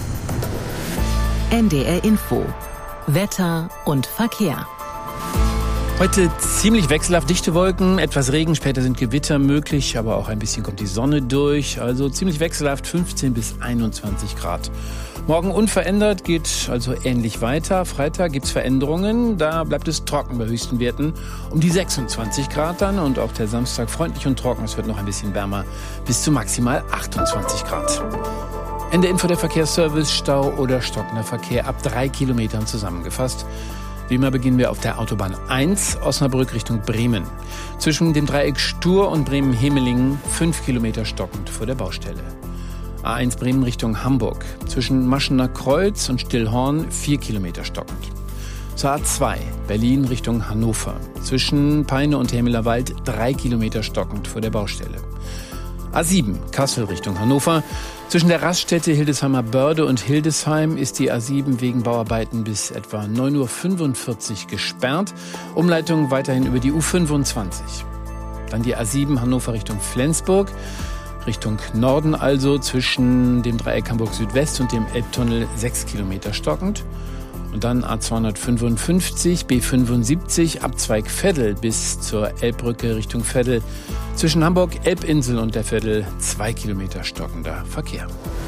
Speaker 5: NDR Info. Wetter und Verkehr.
Speaker 6: Heute ziemlich wechselhaft, dichte Wolken, etwas Regen, später sind Gewitter möglich, aber auch ein bisschen kommt die Sonne durch. Also ziemlich wechselhaft, 15 bis 21 Grad. Morgen unverändert, geht also ähnlich weiter. Freitag gibt's Veränderungen, da bleibt es trocken bei höchsten Werten um die 26 Grad dann. Und auch der Samstag freundlich und trocken, es wird noch ein bisschen wärmer, bis zu maximal 28 Grad. Ende Info der Verkehrsservice, Stau oder stockender Verkehr ab 3 Kilometern zusammengefasst. Wie immer beginnen wir auf der Autobahn 1, Osnabrück Richtung Bremen. Zwischen dem Dreieck Stur und Bremen-Hemelingen 5 Kilometer stockend vor der Baustelle. A1 Bremen Richtung Hamburg. Zwischen Maschener Kreuz und Stillhorn 4 Kilometer stockend. Zur A2 Berlin Richtung Hannover. Zwischen Peine und Hämelerwald 3 Kilometer stockend vor der Baustelle. A7 Kassel Richtung Hannover. Zwischen der Raststätte Hildesheimer Börde und Hildesheim ist die A7 wegen Bauarbeiten bis etwa 9:45 Uhr gesperrt. Umleitung weiterhin über die U25. Dann die A7 Hannover Richtung Flensburg. Richtung Norden also zwischen dem Dreieck Hamburg Südwest und dem Elbtunnel 6 Kilometer stockend. Und dann A255, B75, Abzweig Veddel bis zur Elbbrücke Richtung Veddel. Zwischen Hamburg, Elbinsel und der Veddel 2 Kilometer stockender Verkehr.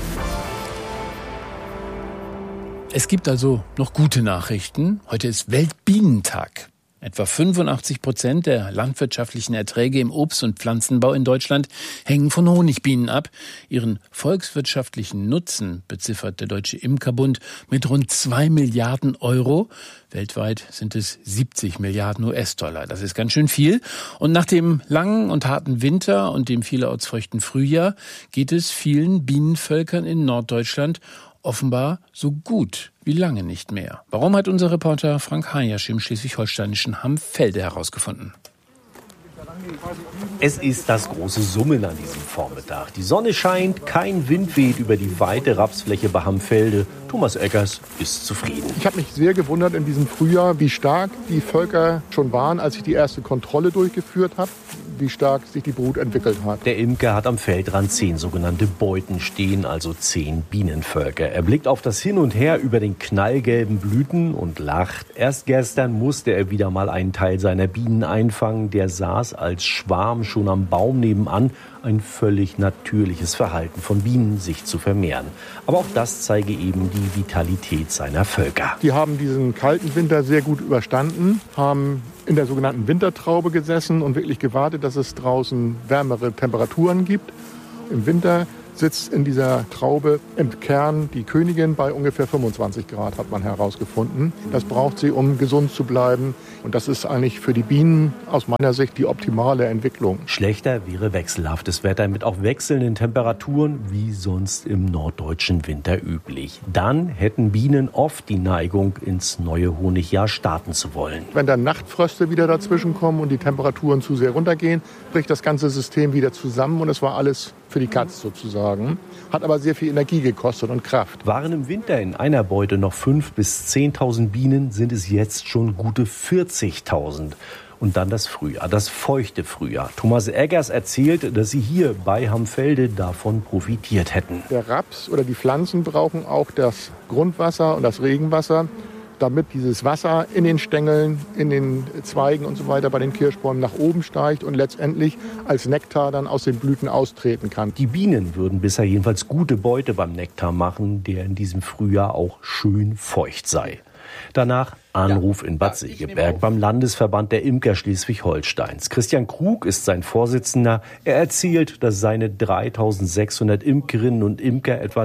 Speaker 6: Es gibt also noch gute Nachrichten. Heute ist Weltbienentag. Etwa 85% der landwirtschaftlichen Erträge im Obst- und Pflanzenbau in Deutschland hängen von Honigbienen ab. Ihren volkswirtschaftlichen Nutzen beziffert der Deutsche Imkerbund mit rund 2 Milliarden Euro. Weltweit sind es 70 Milliarden US-Dollar. Das ist ganz schön viel. Und nach dem langen und harten Winter und dem vielerorts feuchten Frühjahr geht es vielen Bienenvölkern in Norddeutschland offenbar so gut wie lange nicht mehr. Warum, hat unser Reporter Frank Hajasch im schleswig-holsteinischen Hamm-Felde herausgefunden.
Speaker 2: Es ist das große Summen an diesem Vormittag. Die Sonne scheint, kein Wind weht über die weite Rapsfläche bei Hamfelde. Thomas Eggers ist zufrieden.
Speaker 3: Ich habe mich sehr gewundert in diesem Frühjahr, wie stark die Völker schon waren, als ich die erste Kontrolle durchgeführt habe, wie stark sich die Brut entwickelt hat.
Speaker 2: Der Imker hat am Feldrand 10 sogenannte Beuten stehen, also 10 Bienenvölker. Er blickt auf das Hin und Her über den knallgelben Blüten und lacht. Erst gestern musste er wieder mal einen Teil seiner Bienen einfangen. Der saß als Schwarm schon am Baum nebenan. Ein völlig natürliches Verhalten von Bienen, sich zu vermehren. Aber auch das zeige eben die Vitalität seiner Völker.
Speaker 3: Die haben diesen kalten Winter sehr gut überstanden, haben in der sogenannten Wintertraube gesessen und wirklich gewartet, dass es draußen wärmere Temperaturen gibt. Im Winter sitzt in dieser Traube im Kern die Königin bei ungefähr 25 Grad, hat man herausgefunden. Das braucht sie, um gesund zu bleiben. Und das ist eigentlich für die Bienen aus meiner Sicht die optimale Entwicklung.
Speaker 2: Schlechter wäre wechselhaftes Wetter mit auch wechselnden Temperaturen, wie sonst im norddeutschen Winter üblich. Dann hätten Bienen oft die Neigung, ins neue Honigjahr starten zu wollen.
Speaker 3: Wenn dann Nachtfröste wieder dazwischen kommen und die Temperaturen zu sehr runtergehen, bricht das ganze System wieder zusammen und es war alles für die Katz sozusagen. Hat aber sehr viel Energie gekostet und Kraft.
Speaker 2: Waren im Winter in einer Beute noch 5.000 bis 10.000 Bienen, sind es jetzt schon gute 40.000. Und dann das Frühjahr, das feuchte Frühjahr. Thomas Eggers erzählt, dass sie hier bei Hamfelde davon profitiert hätten.
Speaker 3: Der Raps oder die Pflanzen brauchen auch das Grundwasser und das Regenwasser, damit dieses Wasser in den Stängeln, in den Zweigen und so weiter bei den Kirschbäumen nach oben steigt und letztendlich als Nektar dann aus den Blüten austreten kann.
Speaker 2: Die Bienen würden bisher jedenfalls gute Beute beim Nektar machen, der in diesem Frühjahr auch schön feucht sei. Danach Anruf in Bad Segeberg beim Landesverband der Imker Schleswig-Holsteins. Christian Krug ist sein Vorsitzender. Er erzählt, dass seine 3.600 Imkerinnen und Imker etwa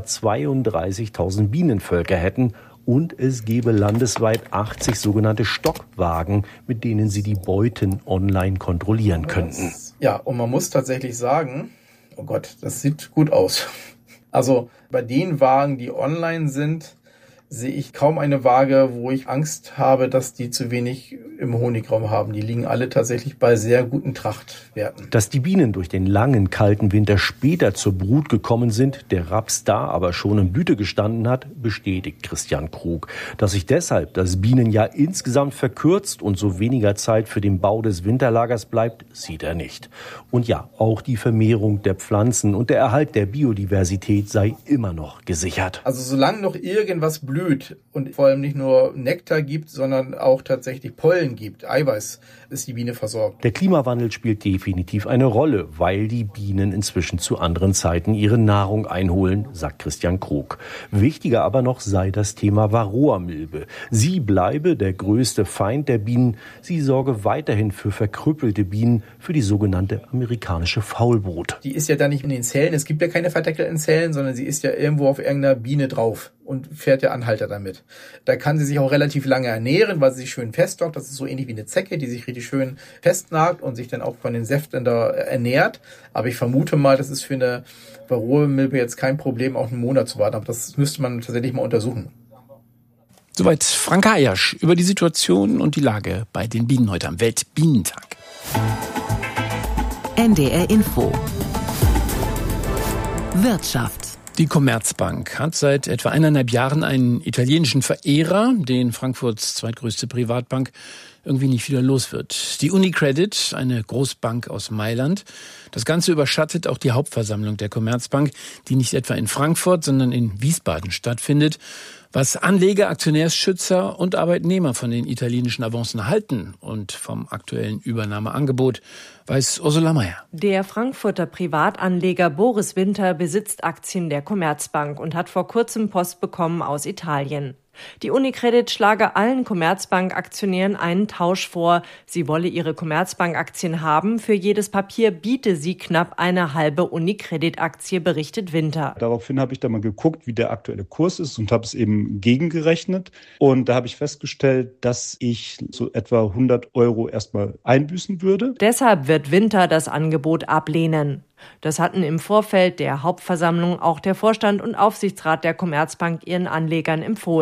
Speaker 2: 32.000 Bienenvölker hätten. Und es gebe landesweit 80 sogenannte Stockwagen, mit denen sie die Beuten online kontrollieren könnten.
Speaker 23: Ja, und man muss tatsächlich sagen, oh Gott, das sieht gut aus. Also bei den Wagen, die online sind, sehe ich kaum eine Waage, wo ich Angst habe, dass die zu wenig im Honigraum haben. Die liegen alle tatsächlich bei sehr guten Trachtwerten.
Speaker 2: Dass die Bienen durch den langen, kalten Winter später zur Brut gekommen sind, der Raps da aber schon in Blüte gestanden hat, bestätigt Christian Krug. Dass sich deshalb das Bienenjahr insgesamt verkürzt und so weniger Zeit für den Bau des Winterlagers bleibt, sieht er nicht. Und ja, auch die Vermehrung der Pflanzen und der Erhalt der Biodiversität sei immer noch gesichert.
Speaker 23: Also solange noch irgendwas blüht und vor allem nicht nur Nektar gibt, sondern auch tatsächlich Pollen gibt, Eiweiß, ist die Biene versorgt.
Speaker 2: Der Klimawandel spielt definitiv eine Rolle, weil die Bienen inzwischen zu anderen Zeiten ihre Nahrung einholen, sagt Christian Krug. Wichtiger aber noch sei das Thema Varroamilbe. Sie bleibe der größte Feind der Bienen. Sie sorge weiterhin für verkrüppelte Bienen, für die sogenannte amerikanische Faulbrut.
Speaker 23: Die ist ja da nicht in den Zellen, es gibt ja keine verdeckelten Zellen, sondern sie ist ja irgendwo auf irgendeiner Biene drauf und fährt ja Anhalter damit. Da kann sie sich auch relativ lange ernähren, weil sie sich schön festdockt. Das ist so ähnlich wie eine Zecke, die sich richtig schön festnagt und sich dann auch von den Säften da ernährt. Aber ich vermute mal, das ist für eine Varroamilbe jetzt kein Problem, auch einen Monat zu warten. Aber das müsste man tatsächlich mal untersuchen.
Speaker 6: Soweit Frank Hayasch über die Situation und die Lage bei den Bienen heute am Weltbienentag.
Speaker 5: NDR Info. Wirtschaft.
Speaker 6: Die Commerzbank hat seit etwa 1,5 Jahren einen italienischen Verehrer, den Frankfurts zweitgrößte Privatbank irgendwie nicht wieder los wird. Die UniCredit, eine Großbank aus Mailand. Das Ganze überschattet auch die Hauptversammlung der Commerzbank, die nicht etwa in Frankfurt, sondern in Wiesbaden stattfindet. Was Anleger, Aktionärsschützer und Arbeitnehmer von den italienischen Avancen halten und vom aktuellen Übernahmeangebot, weiß Ursula Mayer.
Speaker 24: Der Frankfurter Privatanleger Boris Winter besitzt Aktien der Commerzbank und hat vor kurzem Post bekommen aus Italien. Die UniCredit schlage allen Commerzbank-Aktionären einen Tausch vor. Sie wolle ihre Commerzbank-Aktien haben. Für jedes Papier biete sie knapp eine halbe UniCredit-Aktie, berichtet Winter.
Speaker 25: Daraufhin habe ich da mal geguckt, wie der aktuelle Kurs ist und habe es eben gegengerechnet. Und da habe ich festgestellt, dass ich so etwa 100 € erstmal einbüßen würde.
Speaker 24: Deshalb wird Winter das Angebot ablehnen. Das hatten im Vorfeld der Hauptversammlung auch der Vorstand und Aufsichtsrat der Commerzbank ihren Anlegern empfohlen.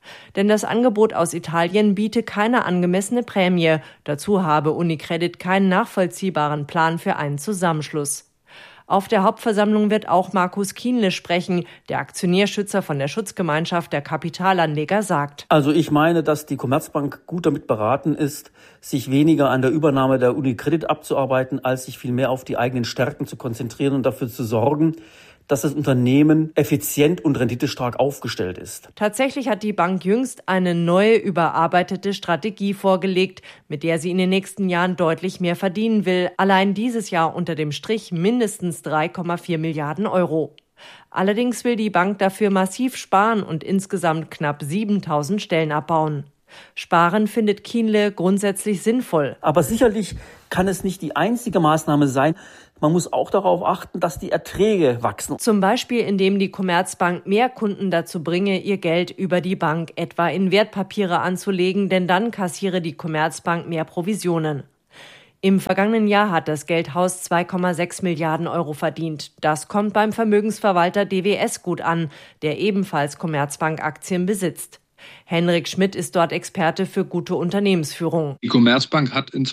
Speaker 24: Denn das Angebot aus Italien biete keine angemessene Prämie. Dazu habe UniCredit keinen nachvollziehbaren Plan für einen Zusammenschluss. Auf der Hauptversammlung wird auch Markus Kienle sprechen. Der Aktionärschützer von der Schutzgemeinschaft der Kapitalanleger sagt:
Speaker 1: Also ich meine, dass die Commerzbank gut damit beraten ist, sich weniger an der Übernahme der UniCredit abzuarbeiten, als sich vielmehr auf die eigenen Stärken zu konzentrieren und dafür zu sorgen, dass das Unternehmen effizient und renditestark aufgestellt ist.
Speaker 24: Tatsächlich hat die Bank jüngst eine neue, überarbeitete Strategie vorgelegt, mit der sie in den nächsten Jahren deutlich mehr verdienen will. Allein dieses Jahr unter dem Strich mindestens 3,4 Milliarden Euro. Allerdings will die Bank dafür massiv sparen und insgesamt knapp 7.000 Stellen abbauen. Sparen findet Kienle grundsätzlich sinnvoll.
Speaker 1: Aber sicherlich kann es nicht die einzige Maßnahme sein. Man muss auch darauf achten, dass die Erträge wachsen.
Speaker 24: Zum Beispiel, indem die Commerzbank mehr Kunden dazu bringe, ihr Geld über die Bank etwa in Wertpapiere anzulegen, denn dann kassiere die Commerzbank mehr Provisionen. Im vergangenen Jahr hat das Geldhaus 2,6 Milliarden Euro verdient. Das kommt beim Vermögensverwalter DWS gut an, der ebenfalls Commerzbank-Aktien besitzt. Henrik Schmidt ist dort Experte für gute Unternehmensführung.
Speaker 7: Die Commerzbank hat in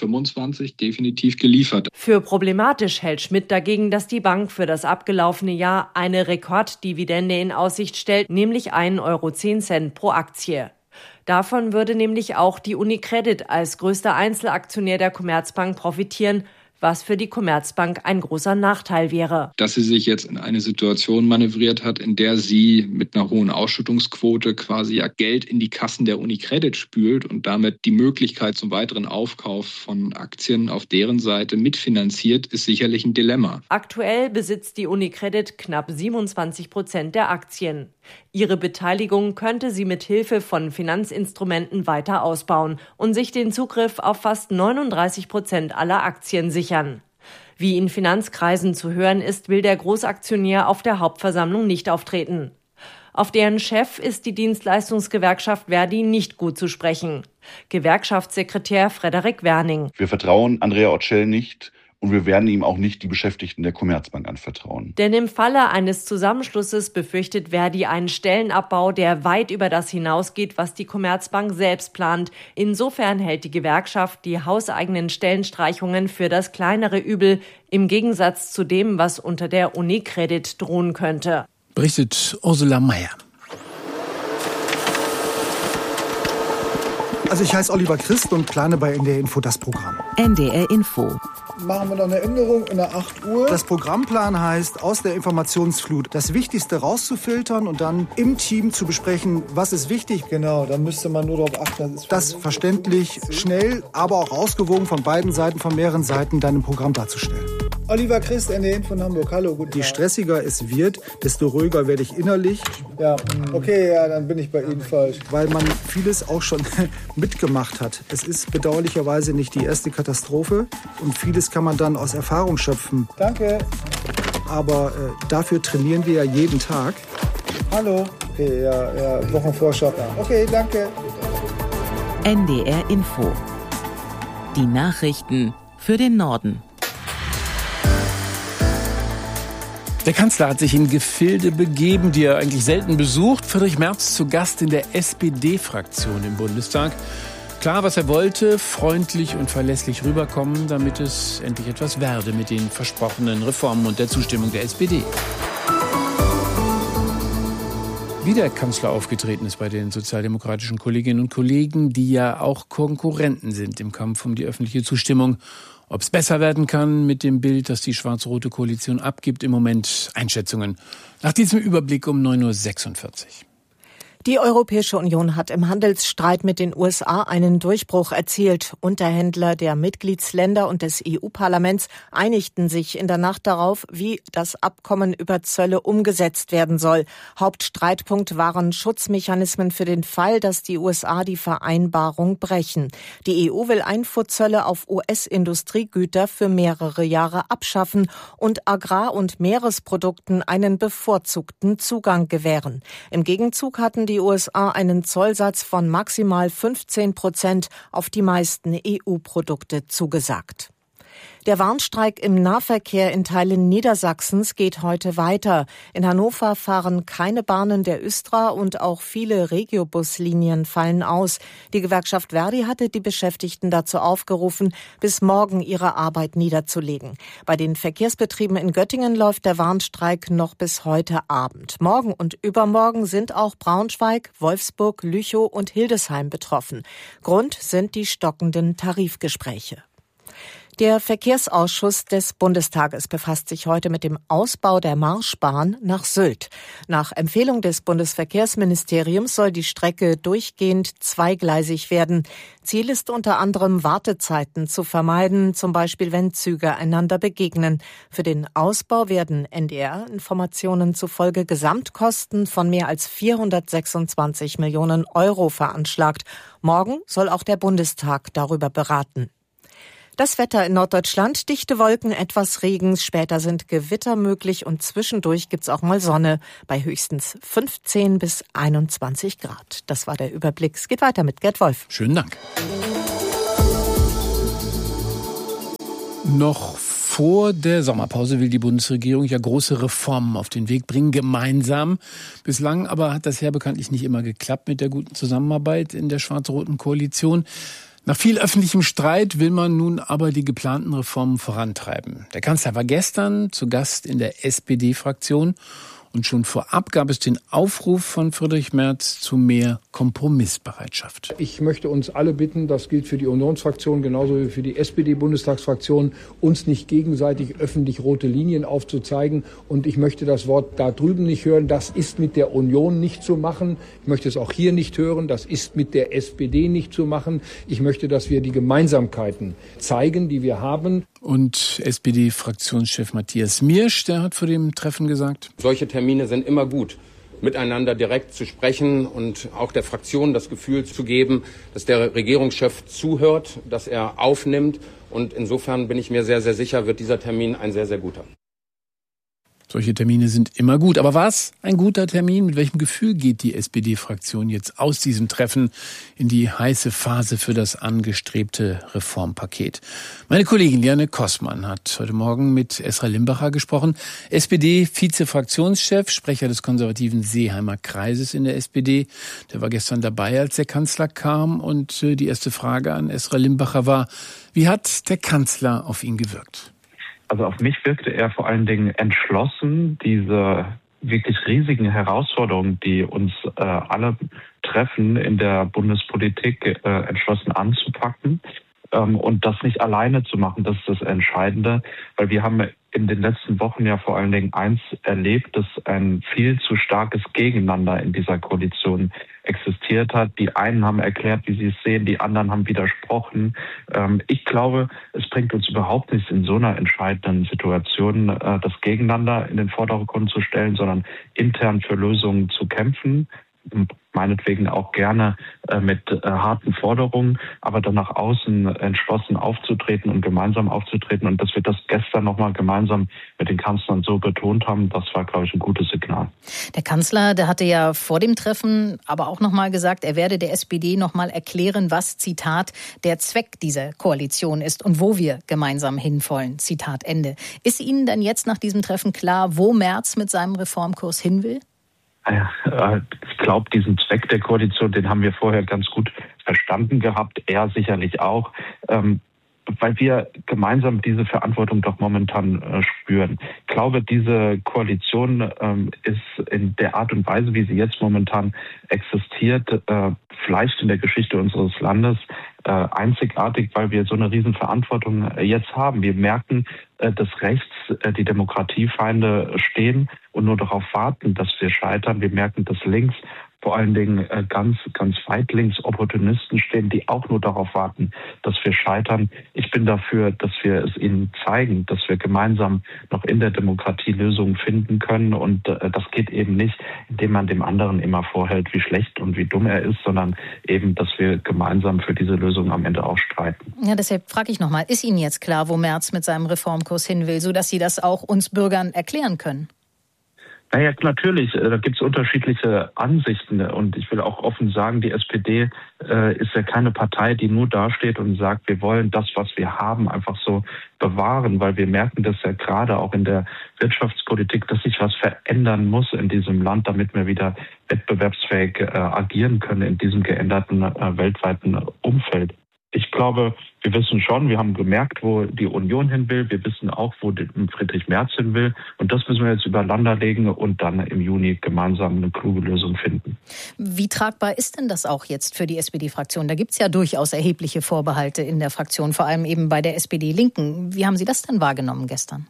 Speaker 7: 2025 definitiv geliefert.
Speaker 24: Für problematisch hält Schmidt dagegen, dass die Bank für das abgelaufene Jahr eine Rekorddividende in Aussicht stellt, nämlich 1,10 € pro Aktie. Davon würde nämlich auch die UniCredit als größter Einzelaktionär der Commerzbank profitieren, was für die Commerzbank ein großer Nachteil wäre.
Speaker 7: Dass sie sich jetzt in eine Situation manövriert hat, in der sie mit einer hohen Ausschüttungsquote quasi ja Geld in die Kassen der UniCredit spült und damit die Möglichkeit zum weiteren Aufkauf von Aktien auf deren Seite mitfinanziert, ist sicherlich ein Dilemma.
Speaker 24: Aktuell besitzt die UniCredit knapp 27% der Aktien. Ihre Beteiligung könnte sie mit Hilfe von Finanzinstrumenten weiter ausbauen und sich den Zugriff auf fast 39% aller Aktien sichern. Wie in Finanzkreisen zu hören ist, will der Großaktionär auf der Hauptversammlung nicht auftreten. Auf deren Chef ist die Dienstleistungsgewerkschaft Verdi nicht gut zu sprechen. Gewerkschaftssekretär Frederik Werning:
Speaker 8: Wir vertrauen Andrea Orcel nicht. Und wir werden ihm auch nicht die Beschäftigten der Commerzbank anvertrauen.
Speaker 24: Denn im Falle eines Zusammenschlusses befürchtet Verdi einen Stellenabbau, der weit über das hinausgeht, was die Commerzbank selbst plant. Insofern hält die Gewerkschaft die hauseigenen Stellenstreichungen für das kleinere Übel, im Gegensatz zu dem, was unter der UniCredit drohen könnte.
Speaker 6: Berichtet Ursula Mayer.
Speaker 9: Also ich heiße Oliver Christ und plane bei NDR Info das Programm.
Speaker 5: NDR Info.
Speaker 9: Machen wir noch eine Änderung in der 8 Uhr. Das Programmplan heißt, aus der Informationsflut das Wichtigste rauszufiltern und dann im Team zu besprechen, was ist wichtig. Genau, dann müsste man nur darauf achten. Das verständlich, schnell, aber auch ausgewogen von beiden Seiten, von mehreren Seiten dann im Programm darzustellen. Oliver Christ, NDR Info von Hamburg. Hallo, guten Tag. Je stressiger es wird, desto ruhiger werde ich innerlich. Ja, okay, ja, dann bin ich bei Ihnen falsch. Weil man vieles auch schon mitgemacht hat. Es ist bedauerlicherweise nicht die erste Katastrophe und vieles kann man dann aus Erfahrung schöpfen. Danke. Aber dafür trainieren wir ja jeden Tag. Hallo. Okay, ja, Wochenvorschau. Ja. Okay, danke.
Speaker 5: NDR Info. Die Nachrichten für den Norden.
Speaker 6: Der Kanzler hat sich in Gefilde begeben, die er eigentlich selten besucht. Friedrich Merz zu Gast in der SPD-Fraktion im Bundestag. Klar, was er wollte, freundlich und verlässlich rüberkommen, damit es endlich etwas werde mit den versprochenen Reformen und der Zustimmung der SPD. Wie der Kanzler aufgetreten ist bei den sozialdemokratischen Kolleginnen und Kollegen, die ja auch Konkurrenten sind im Kampf um die öffentliche Zustimmung. Ob es besser werden kann mit dem Bild, das die schwarz-rote Koalition abgibt, im Moment Einschätzungen. Nach diesem Überblick um 9.46 Uhr.
Speaker 11: Die Europäische Union hat im Handelsstreit mit den USA einen Durchbruch erzielt. Unterhändler der Mitgliedsländer und des EU-Parlaments einigten sich in der Nacht darauf, wie das Abkommen über Zölle umgesetzt werden soll. Hauptstreitpunkt waren Schutzmechanismen für den Fall, dass die USA die Vereinbarung brechen. Die EU will Einfuhrzölle auf US-Industriegüter für mehrere Jahre abschaffen und Agrar- und Meeresprodukten einen bevorzugten Zugang gewähren. Im Gegenzug hatten die USA einen Zollsatz von maximal 15% auf die meisten EU-Produkte zugesagt. Der Warnstreik im Nahverkehr in Teilen Niedersachsens geht heute weiter. In Hannover fahren keine Bahnen der Östra und auch viele Regiobuslinien fallen aus. Die Gewerkschaft Verdi hatte die Beschäftigten dazu aufgerufen, bis morgen ihre Arbeit niederzulegen. Bei den Verkehrsbetrieben in Göttingen läuft der Warnstreik noch bis heute Abend. Morgen und übermorgen sind auch Braunschweig, Wolfsburg, Lüchow und Hildesheim betroffen. Grund sind die stockenden Tarifgespräche. Der Verkehrsausschuss des Bundestages befasst sich heute mit dem Ausbau der Marschbahn nach Sylt. Nach Empfehlung des Bundesverkehrsministeriums soll die Strecke durchgehend zweigleisig werden. Ziel ist unter anderem, Wartezeiten zu vermeiden, zum Beispiel wenn Züge einander begegnen. Für den Ausbau werden NDR-Informationen zufolge Gesamtkosten von mehr als 426 Millionen Euro veranschlagt. Morgen soll auch der Bundestag darüber beraten. Das Wetter in Norddeutschland, dichte Wolken, etwas Regen, später sind Gewitter möglich und zwischendurch gibt's auch mal Sonne bei höchstens 15 bis 21 Grad. Das war der Überblick. Es geht weiter mit Gerd Wolf.
Speaker 6: Schönen Dank. Noch vor der Sommerpause will die Bundesregierung ja große Reformen auf den Weg bringen, gemeinsam. Bislang aber hat das ja bekanntlich nicht immer geklappt mit der guten Zusammenarbeit in der schwarz-roten Koalition. Nach viel öffentlichem Streit will man nun aber die geplanten Reformen vorantreiben. Der Kanzler war gestern zu Gast in der SPD-Fraktion. Und schon vorab gab es den Aufruf von Friedrich Merz zu mehr Kompromissbereitschaft.
Speaker 10: Ich möchte uns alle bitten, das gilt für die Unionsfraktion genauso wie für die SPD-Bundestagsfraktion, uns nicht gegenseitig öffentlich rote Linien aufzuzeigen. Und ich möchte das Wort da drüben nicht hören. Das ist mit der Union nicht zu machen. Ich möchte es auch hier nicht hören. Das ist mit der SPD nicht zu machen. Ich möchte, dass wir die Gemeinsamkeiten zeigen, die wir haben.
Speaker 6: Und SPD-Fraktionschef Matthias Miersch, der hat vor dem Treffen gesagt:
Speaker 13: Solche Termine sind immer gut, miteinander direkt zu sprechen und auch der Fraktion das Gefühl zu geben, dass der Regierungschef zuhört, dass er aufnimmt. Und insofern bin ich mir sehr, sehr sicher, wird dieser Termin ein sehr, sehr guter.
Speaker 6: Solche Termine sind immer gut. Aber war es ein guter Termin? Mit welchem Gefühl geht die SPD-Fraktion jetzt aus diesem Treffen in die heiße Phase für das angestrebte Reformpaket? Meine Kollegin Liane Kossmann hat heute Morgen mit Esra Limbacher gesprochen, SPD-Vize-Fraktionschef, Sprecher des konservativen Seeheimer Kreises in der SPD. Der war gestern dabei, als der Kanzler kam. Und die erste Frage an Esra Limbacher war: Wie hat der Kanzler auf ihn gewirkt?
Speaker 14: Also auf mich wirkte er vor allen Dingen entschlossen, diese wirklich riesigen Herausforderungen, die uns alle treffen in der Bundespolitik, entschlossen anzupacken und das nicht alleine zu machen. Das ist das Entscheidende, weil wir haben in den letzten Wochen ja vor allen Dingen eins erlebt, dass ein viel zu starkes Gegeneinander in dieser Koalition existiert hat. Die einen haben erklärt, wie sie es sehen, die anderen haben widersprochen. Ich glaube, es bringt uns überhaupt nichts in so einer entscheidenden Situation, das Gegeneinander in den Vordergrund zu stellen, sondern intern für Lösungen zu kämpfen. Meinetwegen auch gerne mit harten Forderungen, aber dann nach außen entschlossen aufzutreten und gemeinsam aufzutreten. Und dass wir das gestern nochmal gemeinsam mit den Kanzlern so betont haben, das war, glaube ich, ein gutes Signal.
Speaker 15: Der Kanzler, der hatte ja vor dem Treffen aber auch nochmal gesagt, er werde der SPD nochmal erklären, was, Zitat, der Zweck dieser Koalition ist und wo wir gemeinsam hinwollen, Zitat Ende. Ist Ihnen denn jetzt nach diesem Treffen klar, wo Merz mit seinem Reformkurs hin will?
Speaker 14: Ich glaube, diesen Zweck der Koalition, den haben wir vorher ganz gut verstanden gehabt. Er sicherlich auch, weil wir gemeinsam diese Verantwortung doch momentan spüren. Ich glaube, diese Koalition ist in der Art und Weise, wie sie jetzt momentan existiert, vielleicht in der Geschichte unseres Landes einzigartig, weil wir so eine Riesenverantwortung jetzt haben. Wir merken, dass rechts die Demokratiefeinde stehen und nur darauf warten, dass wir scheitern. Wir merken, dass links vor allen Dingen ganz weit links Opportunisten stehen, die auch nur darauf warten, dass wir scheitern. Ich bin dafür, dass wir es ihnen zeigen, dass wir gemeinsam noch in der Demokratie Lösungen finden können. Und das geht eben nicht, indem man dem anderen immer vorhält, wie schlecht und wie dumm er ist, sondern eben, dass wir gemeinsam für diese Lösung am Ende auch streiten.
Speaker 15: Ja, deshalb frage ich nochmal, ist Ihnen jetzt klar, wo Merz mit seinem Reformkurs hin will, sodass Sie das auch uns Bürgern erklären können?
Speaker 14: Naja, natürlich, da gibt es unterschiedliche Ansichten und ich will auch offen sagen, die SPD ist ja keine Partei, die nur dasteht und sagt, wir wollen das, was wir haben, einfach so bewahren, weil wir merken das ja gerade auch in der Wirtschaftspolitik, dass sich was verändern muss in diesem Land, damit wir wieder wettbewerbsfähig agieren können in diesem geänderten weltweiten Umfeld. Ich glaube, wir wissen schon, wir haben gemerkt, wo die Union hin will. Wir wissen auch, wo Friedrich Merz hin will. Und das müssen wir jetzt übereinander legen und dann im Juni gemeinsam eine kluge Lösung finden.
Speaker 15: Wie tragbar ist denn das auch jetzt für die SPD-Fraktion? Da gibt es ja durchaus erhebliche Vorbehalte in der Fraktion, vor allem eben bei der SPD-Linken. Wie haben Sie das denn wahrgenommen gestern?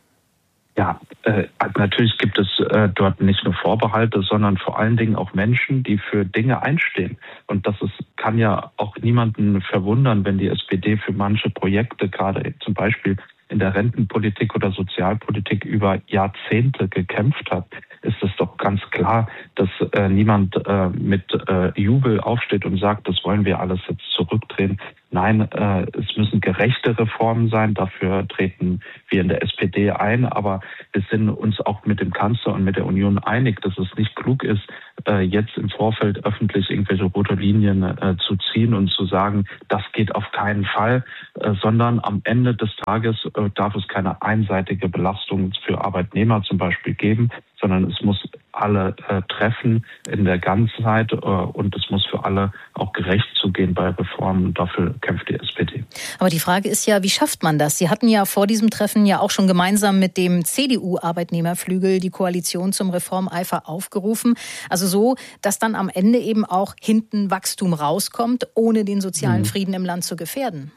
Speaker 14: Ja, natürlich gibt es dort nicht nur Vorbehalte, sondern vor allen Dingen auch Menschen, die für Dinge einstehen. Und kann ja auch niemanden verwundern, wenn die SPD für manche Projekte, gerade zum Beispiel in der Rentenpolitik oder Sozialpolitik, über Jahrzehnte gekämpft hat, ist es doch ganz klar, dass niemand mit Jubel aufsteht und sagt, das wollen wir alles jetzt zurückdrehen. Nein, es müssen gerechte Reformen sein. Dafür treten wir in der SPD ein. Aber wir sind uns auch mit dem Kanzler und mit der Union einig, dass es nicht klug ist, jetzt im Vorfeld öffentlich irgendwelche rote Linien zu ziehen und zu sagen, das geht auf keinen Fall, sondern am Ende des Tages darf es keine einseitige Belastung für Arbeitnehmer zum Beispiel geben, sondern es muss alle treffen in der Ganzheit und es muss für alle auch gerecht zugehen bei Reformen. Dafür kämpft die SPD.
Speaker 15: Aber die Frage ist ja, wie schafft man das? Sie hatten ja vor diesem Treffen ja auch schon gemeinsam mit dem CDU-Arbeitnehmerflügel die Koalition zum Reformeifer aufgerufen. Also so, dass dann am Ende eben auch hinten Wachstum rauskommt, ohne den sozialen Frieden im Land zu gefährden.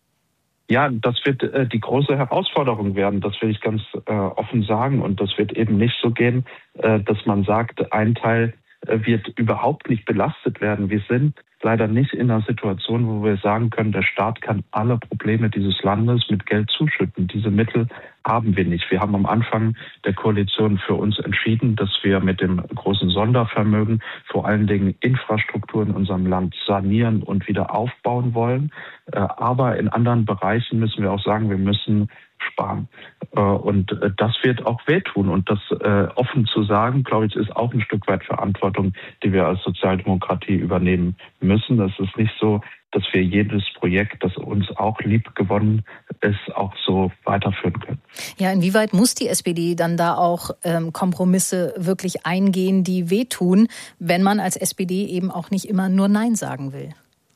Speaker 14: Ja, das wird die große Herausforderung werden, das will ich ganz offen sagen. Und das wird eben nicht so gehen, dass man sagt, ein Teil wird überhaupt nicht belastet werden. Wir sind leider nicht in einer Situation, wo wir sagen können, der Staat kann alle Probleme dieses Landes mit Geld zuschütten. Diese Mittel haben wir nicht. Wir haben am Anfang der Koalition für uns entschieden, dass wir mit dem großen Sondervermögen vor allen Dingen Infrastruktur in unserem Land sanieren und wieder aufbauen wollen. Aber in anderen Bereichen müssen wir auch sagen, wir müssen sparen. Und das wird auch wehtun. Und das offen zu sagen, glaube ich, ist auch ein Stück weit Verantwortung, die wir als Sozialdemokratie übernehmen müssen. Es ist nicht so, dass wir jedes Projekt, das uns auch lieb gewonnen ist, auch so weiterführen können.
Speaker 15: Ja, inwieweit muss die SPD dann da auch Kompromisse wirklich eingehen, die wehtun, wenn man als SPD eben auch nicht immer nur Nein sagen will?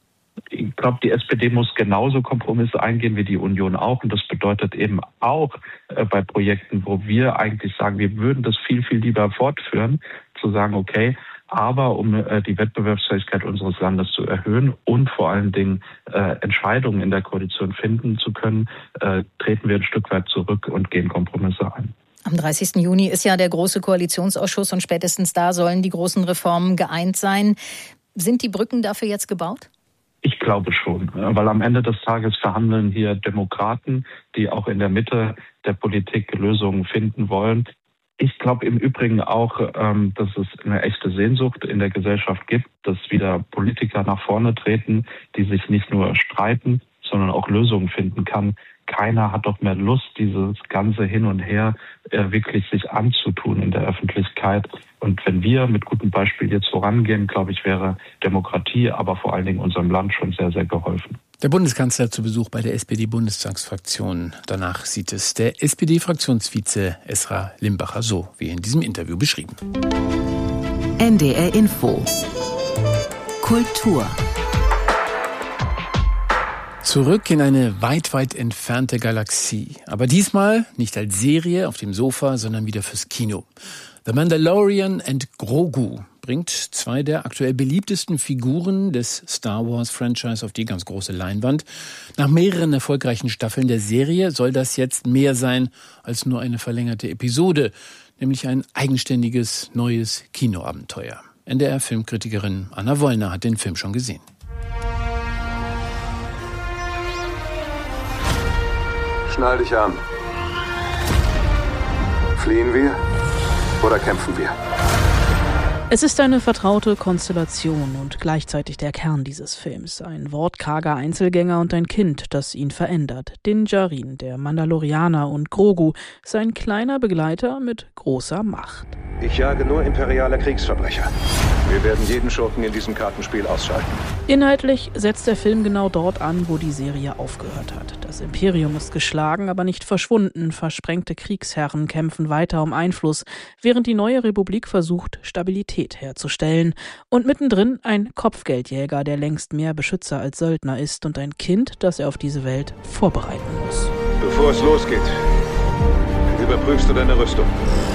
Speaker 14: Ich glaube, die SPD muss genauso Kompromisse eingehen wie die Union auch. Und das bedeutet eben auch bei Projekten, wo wir eigentlich sagen, wir würden das viel, viel lieber fortführen, zu sagen, okay, aber um die Wettbewerbsfähigkeit unseres Landes zu erhöhen und vor allen Dingen Entscheidungen in der Koalition finden zu können, treten wir ein Stück weit zurück und gehen Kompromisse ein.
Speaker 15: Am 30. Juni ist ja der große Koalitionsausschuss und spätestens da sollen die großen Reformen geeint sein. Sind die Brücken dafür jetzt gebaut?
Speaker 14: Ich glaube schon, weil am Ende des Tages verhandeln hier Demokraten, die auch in der Mitte der Politik Lösungen finden wollen. Ich glaube im Übrigen auch, dass es eine echte Sehnsucht in der Gesellschaft gibt, dass wieder Politiker nach vorne treten, die sich nicht nur streiten, sondern auch Lösungen finden kann. Keiner hat doch mehr Lust, dieses ganze Hin und Her wirklich sich anzutun in der Öffentlichkeit. Und wenn wir mit gutem Beispiel jetzt vorangehen, glaube ich, wäre Demokratie, aber vor allen Dingen unserem Land schon sehr, sehr geholfen.
Speaker 6: Der Bundeskanzler zu Besuch bei der SPD-Bundestagsfraktion. Danach sieht es der SPD-Fraktionsvize Esra Limbacher so, wie in diesem Interview beschrieben.
Speaker 5: NDR Info. Kultur.
Speaker 6: Zurück in eine weit, weit entfernte Galaxie. Aber diesmal nicht als Serie auf dem Sofa, sondern wieder fürs Kino. The Mandalorian and Grogu bringt zwei der aktuell beliebtesten Figuren des Star Wars-Franchise auf die ganz große Leinwand. Nach mehreren erfolgreichen Staffeln der Serie soll das jetzt mehr sein als nur eine verlängerte Episode, nämlich ein eigenständiges, neues Kinoabenteuer. NDR-Filmkritikerin Anna Wollner hat den Film schon gesehen.
Speaker 4: Schnall dich an. Fliehen wir oder kämpfen wir?
Speaker 12: Es ist eine vertraute Konstellation und gleichzeitig der Kern dieses Films. Ein wortkarger Einzelgänger und ein Kind, das ihn verändert. Din Djarin, der Mandalorianer, und Grogu, sein kleiner Begleiter mit großer Macht.
Speaker 16: Ich jage nur imperiale Kriegsverbrecher. Wir werden jeden Schurken in diesem Kartenspiel ausschalten.
Speaker 12: Inhaltlich setzt der Film genau dort an, wo die Serie aufgehört hat. Das Imperium ist geschlagen, aber nicht verschwunden. Versprengte Kriegsherren kämpfen weiter um Einfluss, während die neue Republik versucht, Stabilität herzustellen. Und mittendrin ein Kopfgeldjäger, der längst mehr Beschützer als Söldner ist, und ein Kind, das er auf diese Welt vorbereiten muss.
Speaker 16: Bevor es losgeht, überprüfst du deine Rüstung.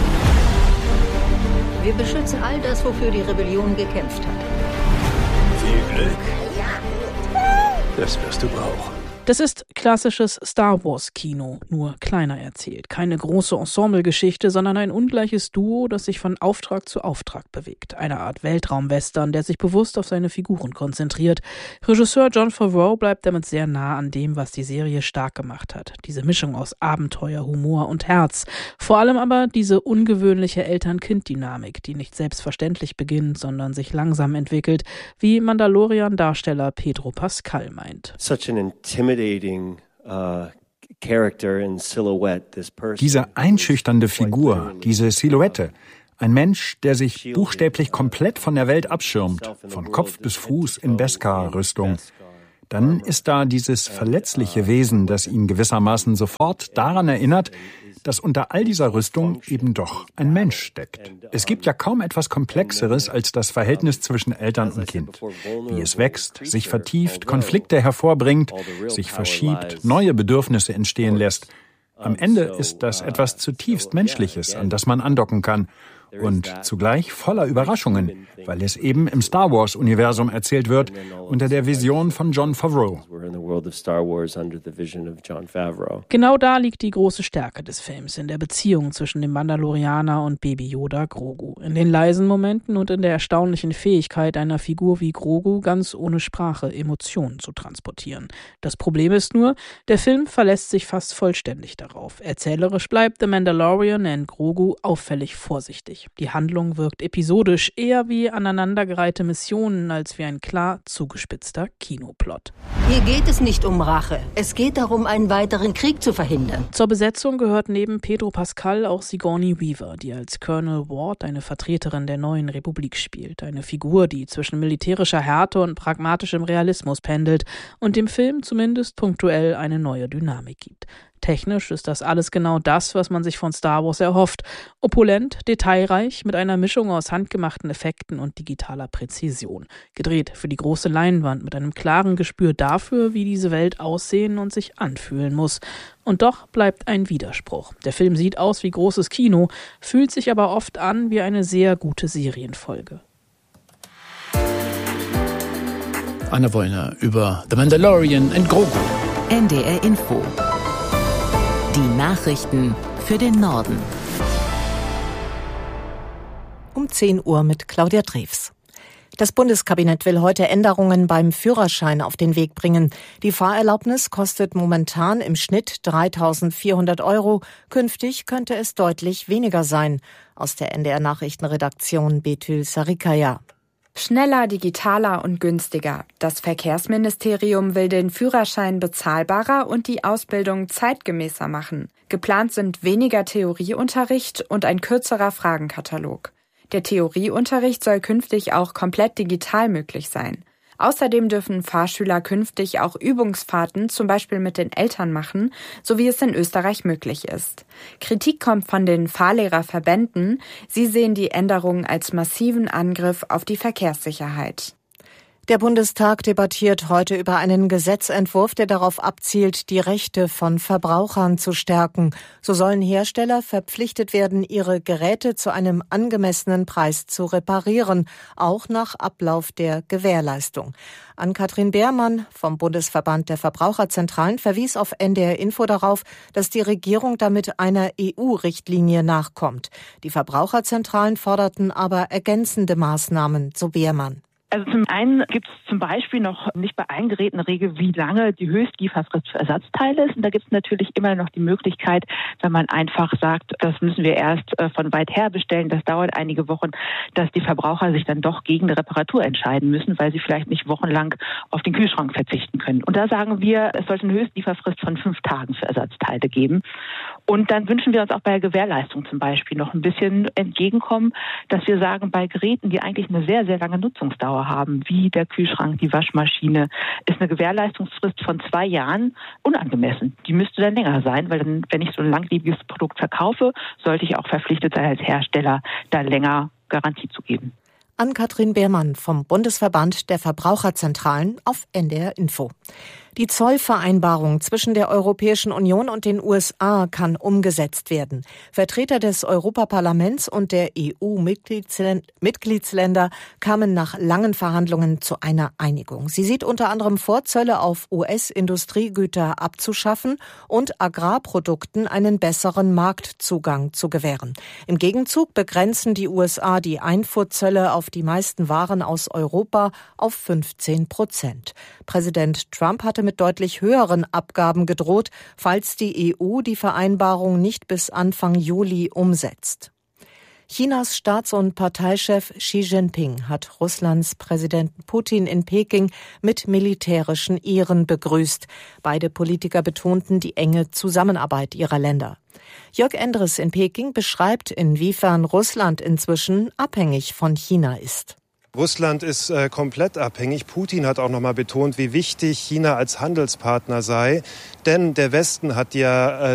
Speaker 17: Wir beschützen all das, wofür die Rebellion gekämpft hat.
Speaker 16: Viel Glück. Das wirst du brauchen.
Speaker 12: Das ist klassisches Star-Wars-Kino, nur kleiner erzählt. Keine große Ensemblegeschichte, sondern ein ungleiches Duo, das sich von Auftrag zu Auftrag bewegt. Eine Art Weltraumwestern, der sich bewusst auf seine Figuren konzentriert. Regisseur Jon Favreau bleibt damit sehr nah an dem, was die Serie stark gemacht hat. Diese Mischung aus Abenteuer, Humor und Herz. Vor allem aber diese ungewöhnliche Eltern-Kind-Dynamik, die nicht selbstverständlich beginnt, sondern sich langsam entwickelt, wie Mandalorian-Darsteller Pedro Pascal meint.
Speaker 18: Such an intimidating
Speaker 19: Diese einschüchternde Figur, diese Silhouette. Ein Mensch, der sich buchstäblich komplett von der Welt abschirmt, von Kopf bis Fuß in Beskar-Rüstung. Dann ist da dieses verletzliche Wesen, das ihn gewissermaßen sofort daran erinnert, dass unter all dieser Rüstung eben doch ein Mensch steckt. Es gibt ja kaum etwas Komplexeres als das Verhältnis zwischen Eltern und Kind. Wie es wächst, sich vertieft, Konflikte hervorbringt, sich verschiebt, neue Bedürfnisse entstehen lässt. Am Ende ist das etwas zutiefst Menschliches, an das man andocken kann. Und zugleich voller Überraschungen, weil es eben im Star-Wars-Universum erzählt wird, unter der Vision von Jon Favreau.
Speaker 12: Genau da liegt die große Stärke des Films, in der Beziehung zwischen dem Mandalorianer und Baby Yoda Grogu. In den leisen Momenten und in der erstaunlichen Fähigkeit einer Figur wie Grogu, ganz ohne Sprache Emotionen zu transportieren. Das Problem ist nur, der Film verlässt sich fast vollständig darauf. Erzählerisch bleibt The Mandalorian and Grogu auffällig vorsichtig. Die Handlung wirkt episodisch, eher wie aneinandergereihte Missionen als wie ein klar zugespitzter Kinoplot.
Speaker 17: Hier geht es nicht um Rache. Es geht darum, einen weiteren Krieg zu verhindern.
Speaker 12: Zur Besetzung gehört neben Pedro Pascal auch Sigourney Weaver, die als Colonel Ward eine Vertreterin der neuen Republik spielt. Eine Figur, die zwischen militärischer Härte und pragmatischem Realismus pendelt und dem Film zumindest punktuell eine neue Dynamik gibt. Technisch ist das alles genau das, was man sich von Star Wars erhofft. Opulent, detailreich, mit einer Mischung aus handgemachten Effekten und digitaler Präzision. Gedreht für die große Leinwand mit einem klaren Gespür dafür, wie diese Welt aussehen und sich anfühlen muss. Und doch bleibt ein Widerspruch. Der Film sieht aus wie großes Kino, fühlt sich aber oft an wie eine sehr gute Serienfolge.
Speaker 6: Anna Wollner über The Mandalorian and Grogu.
Speaker 5: NDR Info. Die Nachrichten für den Norden.
Speaker 11: Um 10 Uhr mit Claudia Drews. Das Bundeskabinett will heute Änderungen beim Führerschein auf den Weg bringen. Die Fahrerlaubnis kostet momentan im Schnitt 3.400 €. Künftig könnte es deutlich weniger sein. Aus der NDR Nachrichtenredaktion Betül Sarikaya.
Speaker 26: Schneller, digitaler und günstiger. Das Verkehrsministerium will den Führerschein bezahlbarer und die Ausbildung zeitgemäßer machen. Geplant sind weniger Theorieunterricht und ein kürzerer Fragenkatalog. Der Theorieunterricht soll künftig auch komplett digital möglich sein. Außerdem dürfen Fahrschüler künftig auch Übungsfahrten zum Beispiel mit den Eltern machen, so wie es in Österreich möglich ist. Kritik kommt von den Fahrlehrerverbänden. Sie sehen die Änderungen als massiven Angriff auf die Verkehrssicherheit.
Speaker 11: Der Bundestag debattiert heute über einen Gesetzentwurf, der darauf abzielt, die Rechte von Verbrauchern zu stärken. So sollen Hersteller verpflichtet werden, ihre Geräte zu einem angemessenen Preis zu reparieren, auch nach Ablauf der Gewährleistung. Ann-Kathrin Beermann vom Bundesverband der Verbraucherzentralen verwies auf NDR Info darauf, dass die Regierung damit einer EU-Richtlinie nachkommt. Die Verbraucherzentralen forderten aber ergänzende Maßnahmen, so Beermann.
Speaker 2: Also zum einen gibt es zum Beispiel noch nicht bei allen Geräten eine Regel, wie lange die Höchstlieferfrist für Ersatzteile ist. Und da gibt es natürlich immer noch die Möglichkeit, wenn man einfach sagt, das müssen wir erst von weit her bestellen, das dauert einige Wochen, dass die Verbraucher sich dann doch gegen eine Reparatur entscheiden müssen, weil sie vielleicht nicht wochenlang auf den Kühlschrank verzichten können. Und da sagen wir, es sollte eine Höchstlieferfrist von 5 Tagen für Ersatzteile geben. Und dann wünschen wir uns auch bei der Gewährleistung zum Beispiel noch ein bisschen entgegenkommen, dass wir sagen, bei Geräten, die eigentlich eine sehr, sehr lange Nutzungsdauer haben, wie der Kühlschrank, die Waschmaschine, ist eine Gewährleistungsfrist von 2 Jahren unangemessen. Die müsste dann länger sein, weil dann, wenn ich so ein langlebiges Produkt verkaufe, sollte ich auch verpflichtet sein, als Hersteller da länger Garantie zu geben.
Speaker 11: Ann-Kathrin Beermann vom Bundesverband der Verbraucherzentralen auf NDR Info. Die Zollvereinbarung zwischen der Europäischen Union und den USA kann umgesetzt werden. Vertreter des Europaparlaments und der EU-Mitgliedsländer kamen nach langen Verhandlungen zu einer Einigung. Sie sieht unter anderem vor, Zölle auf US-Industriegüter abzuschaffen und Agrarprodukten einen besseren Marktzugang zu gewähren. Im Gegenzug begrenzen die USA die Einfuhrzölle auf die meisten Waren aus Europa auf 15%. Präsident Trump hatte mit deutlich höheren Abgaben gedroht, falls die EU die Vereinbarung nicht bis Anfang Juli umsetzt. Chinas Staats- und Parteichef Xi Jinping hat Russlands Präsidenten Putin in Peking mit militärischen Ehren begrüßt. Beide Politiker betonten die enge Zusammenarbeit ihrer Länder. Jörg Endres in Peking beschreibt, inwiefern Russland inzwischen abhängig von China ist.
Speaker 3: Russland ist komplett abhängig. Putin hat auch noch mal betont, wie wichtig China als Handelspartner sei. Denn der Westen hat ja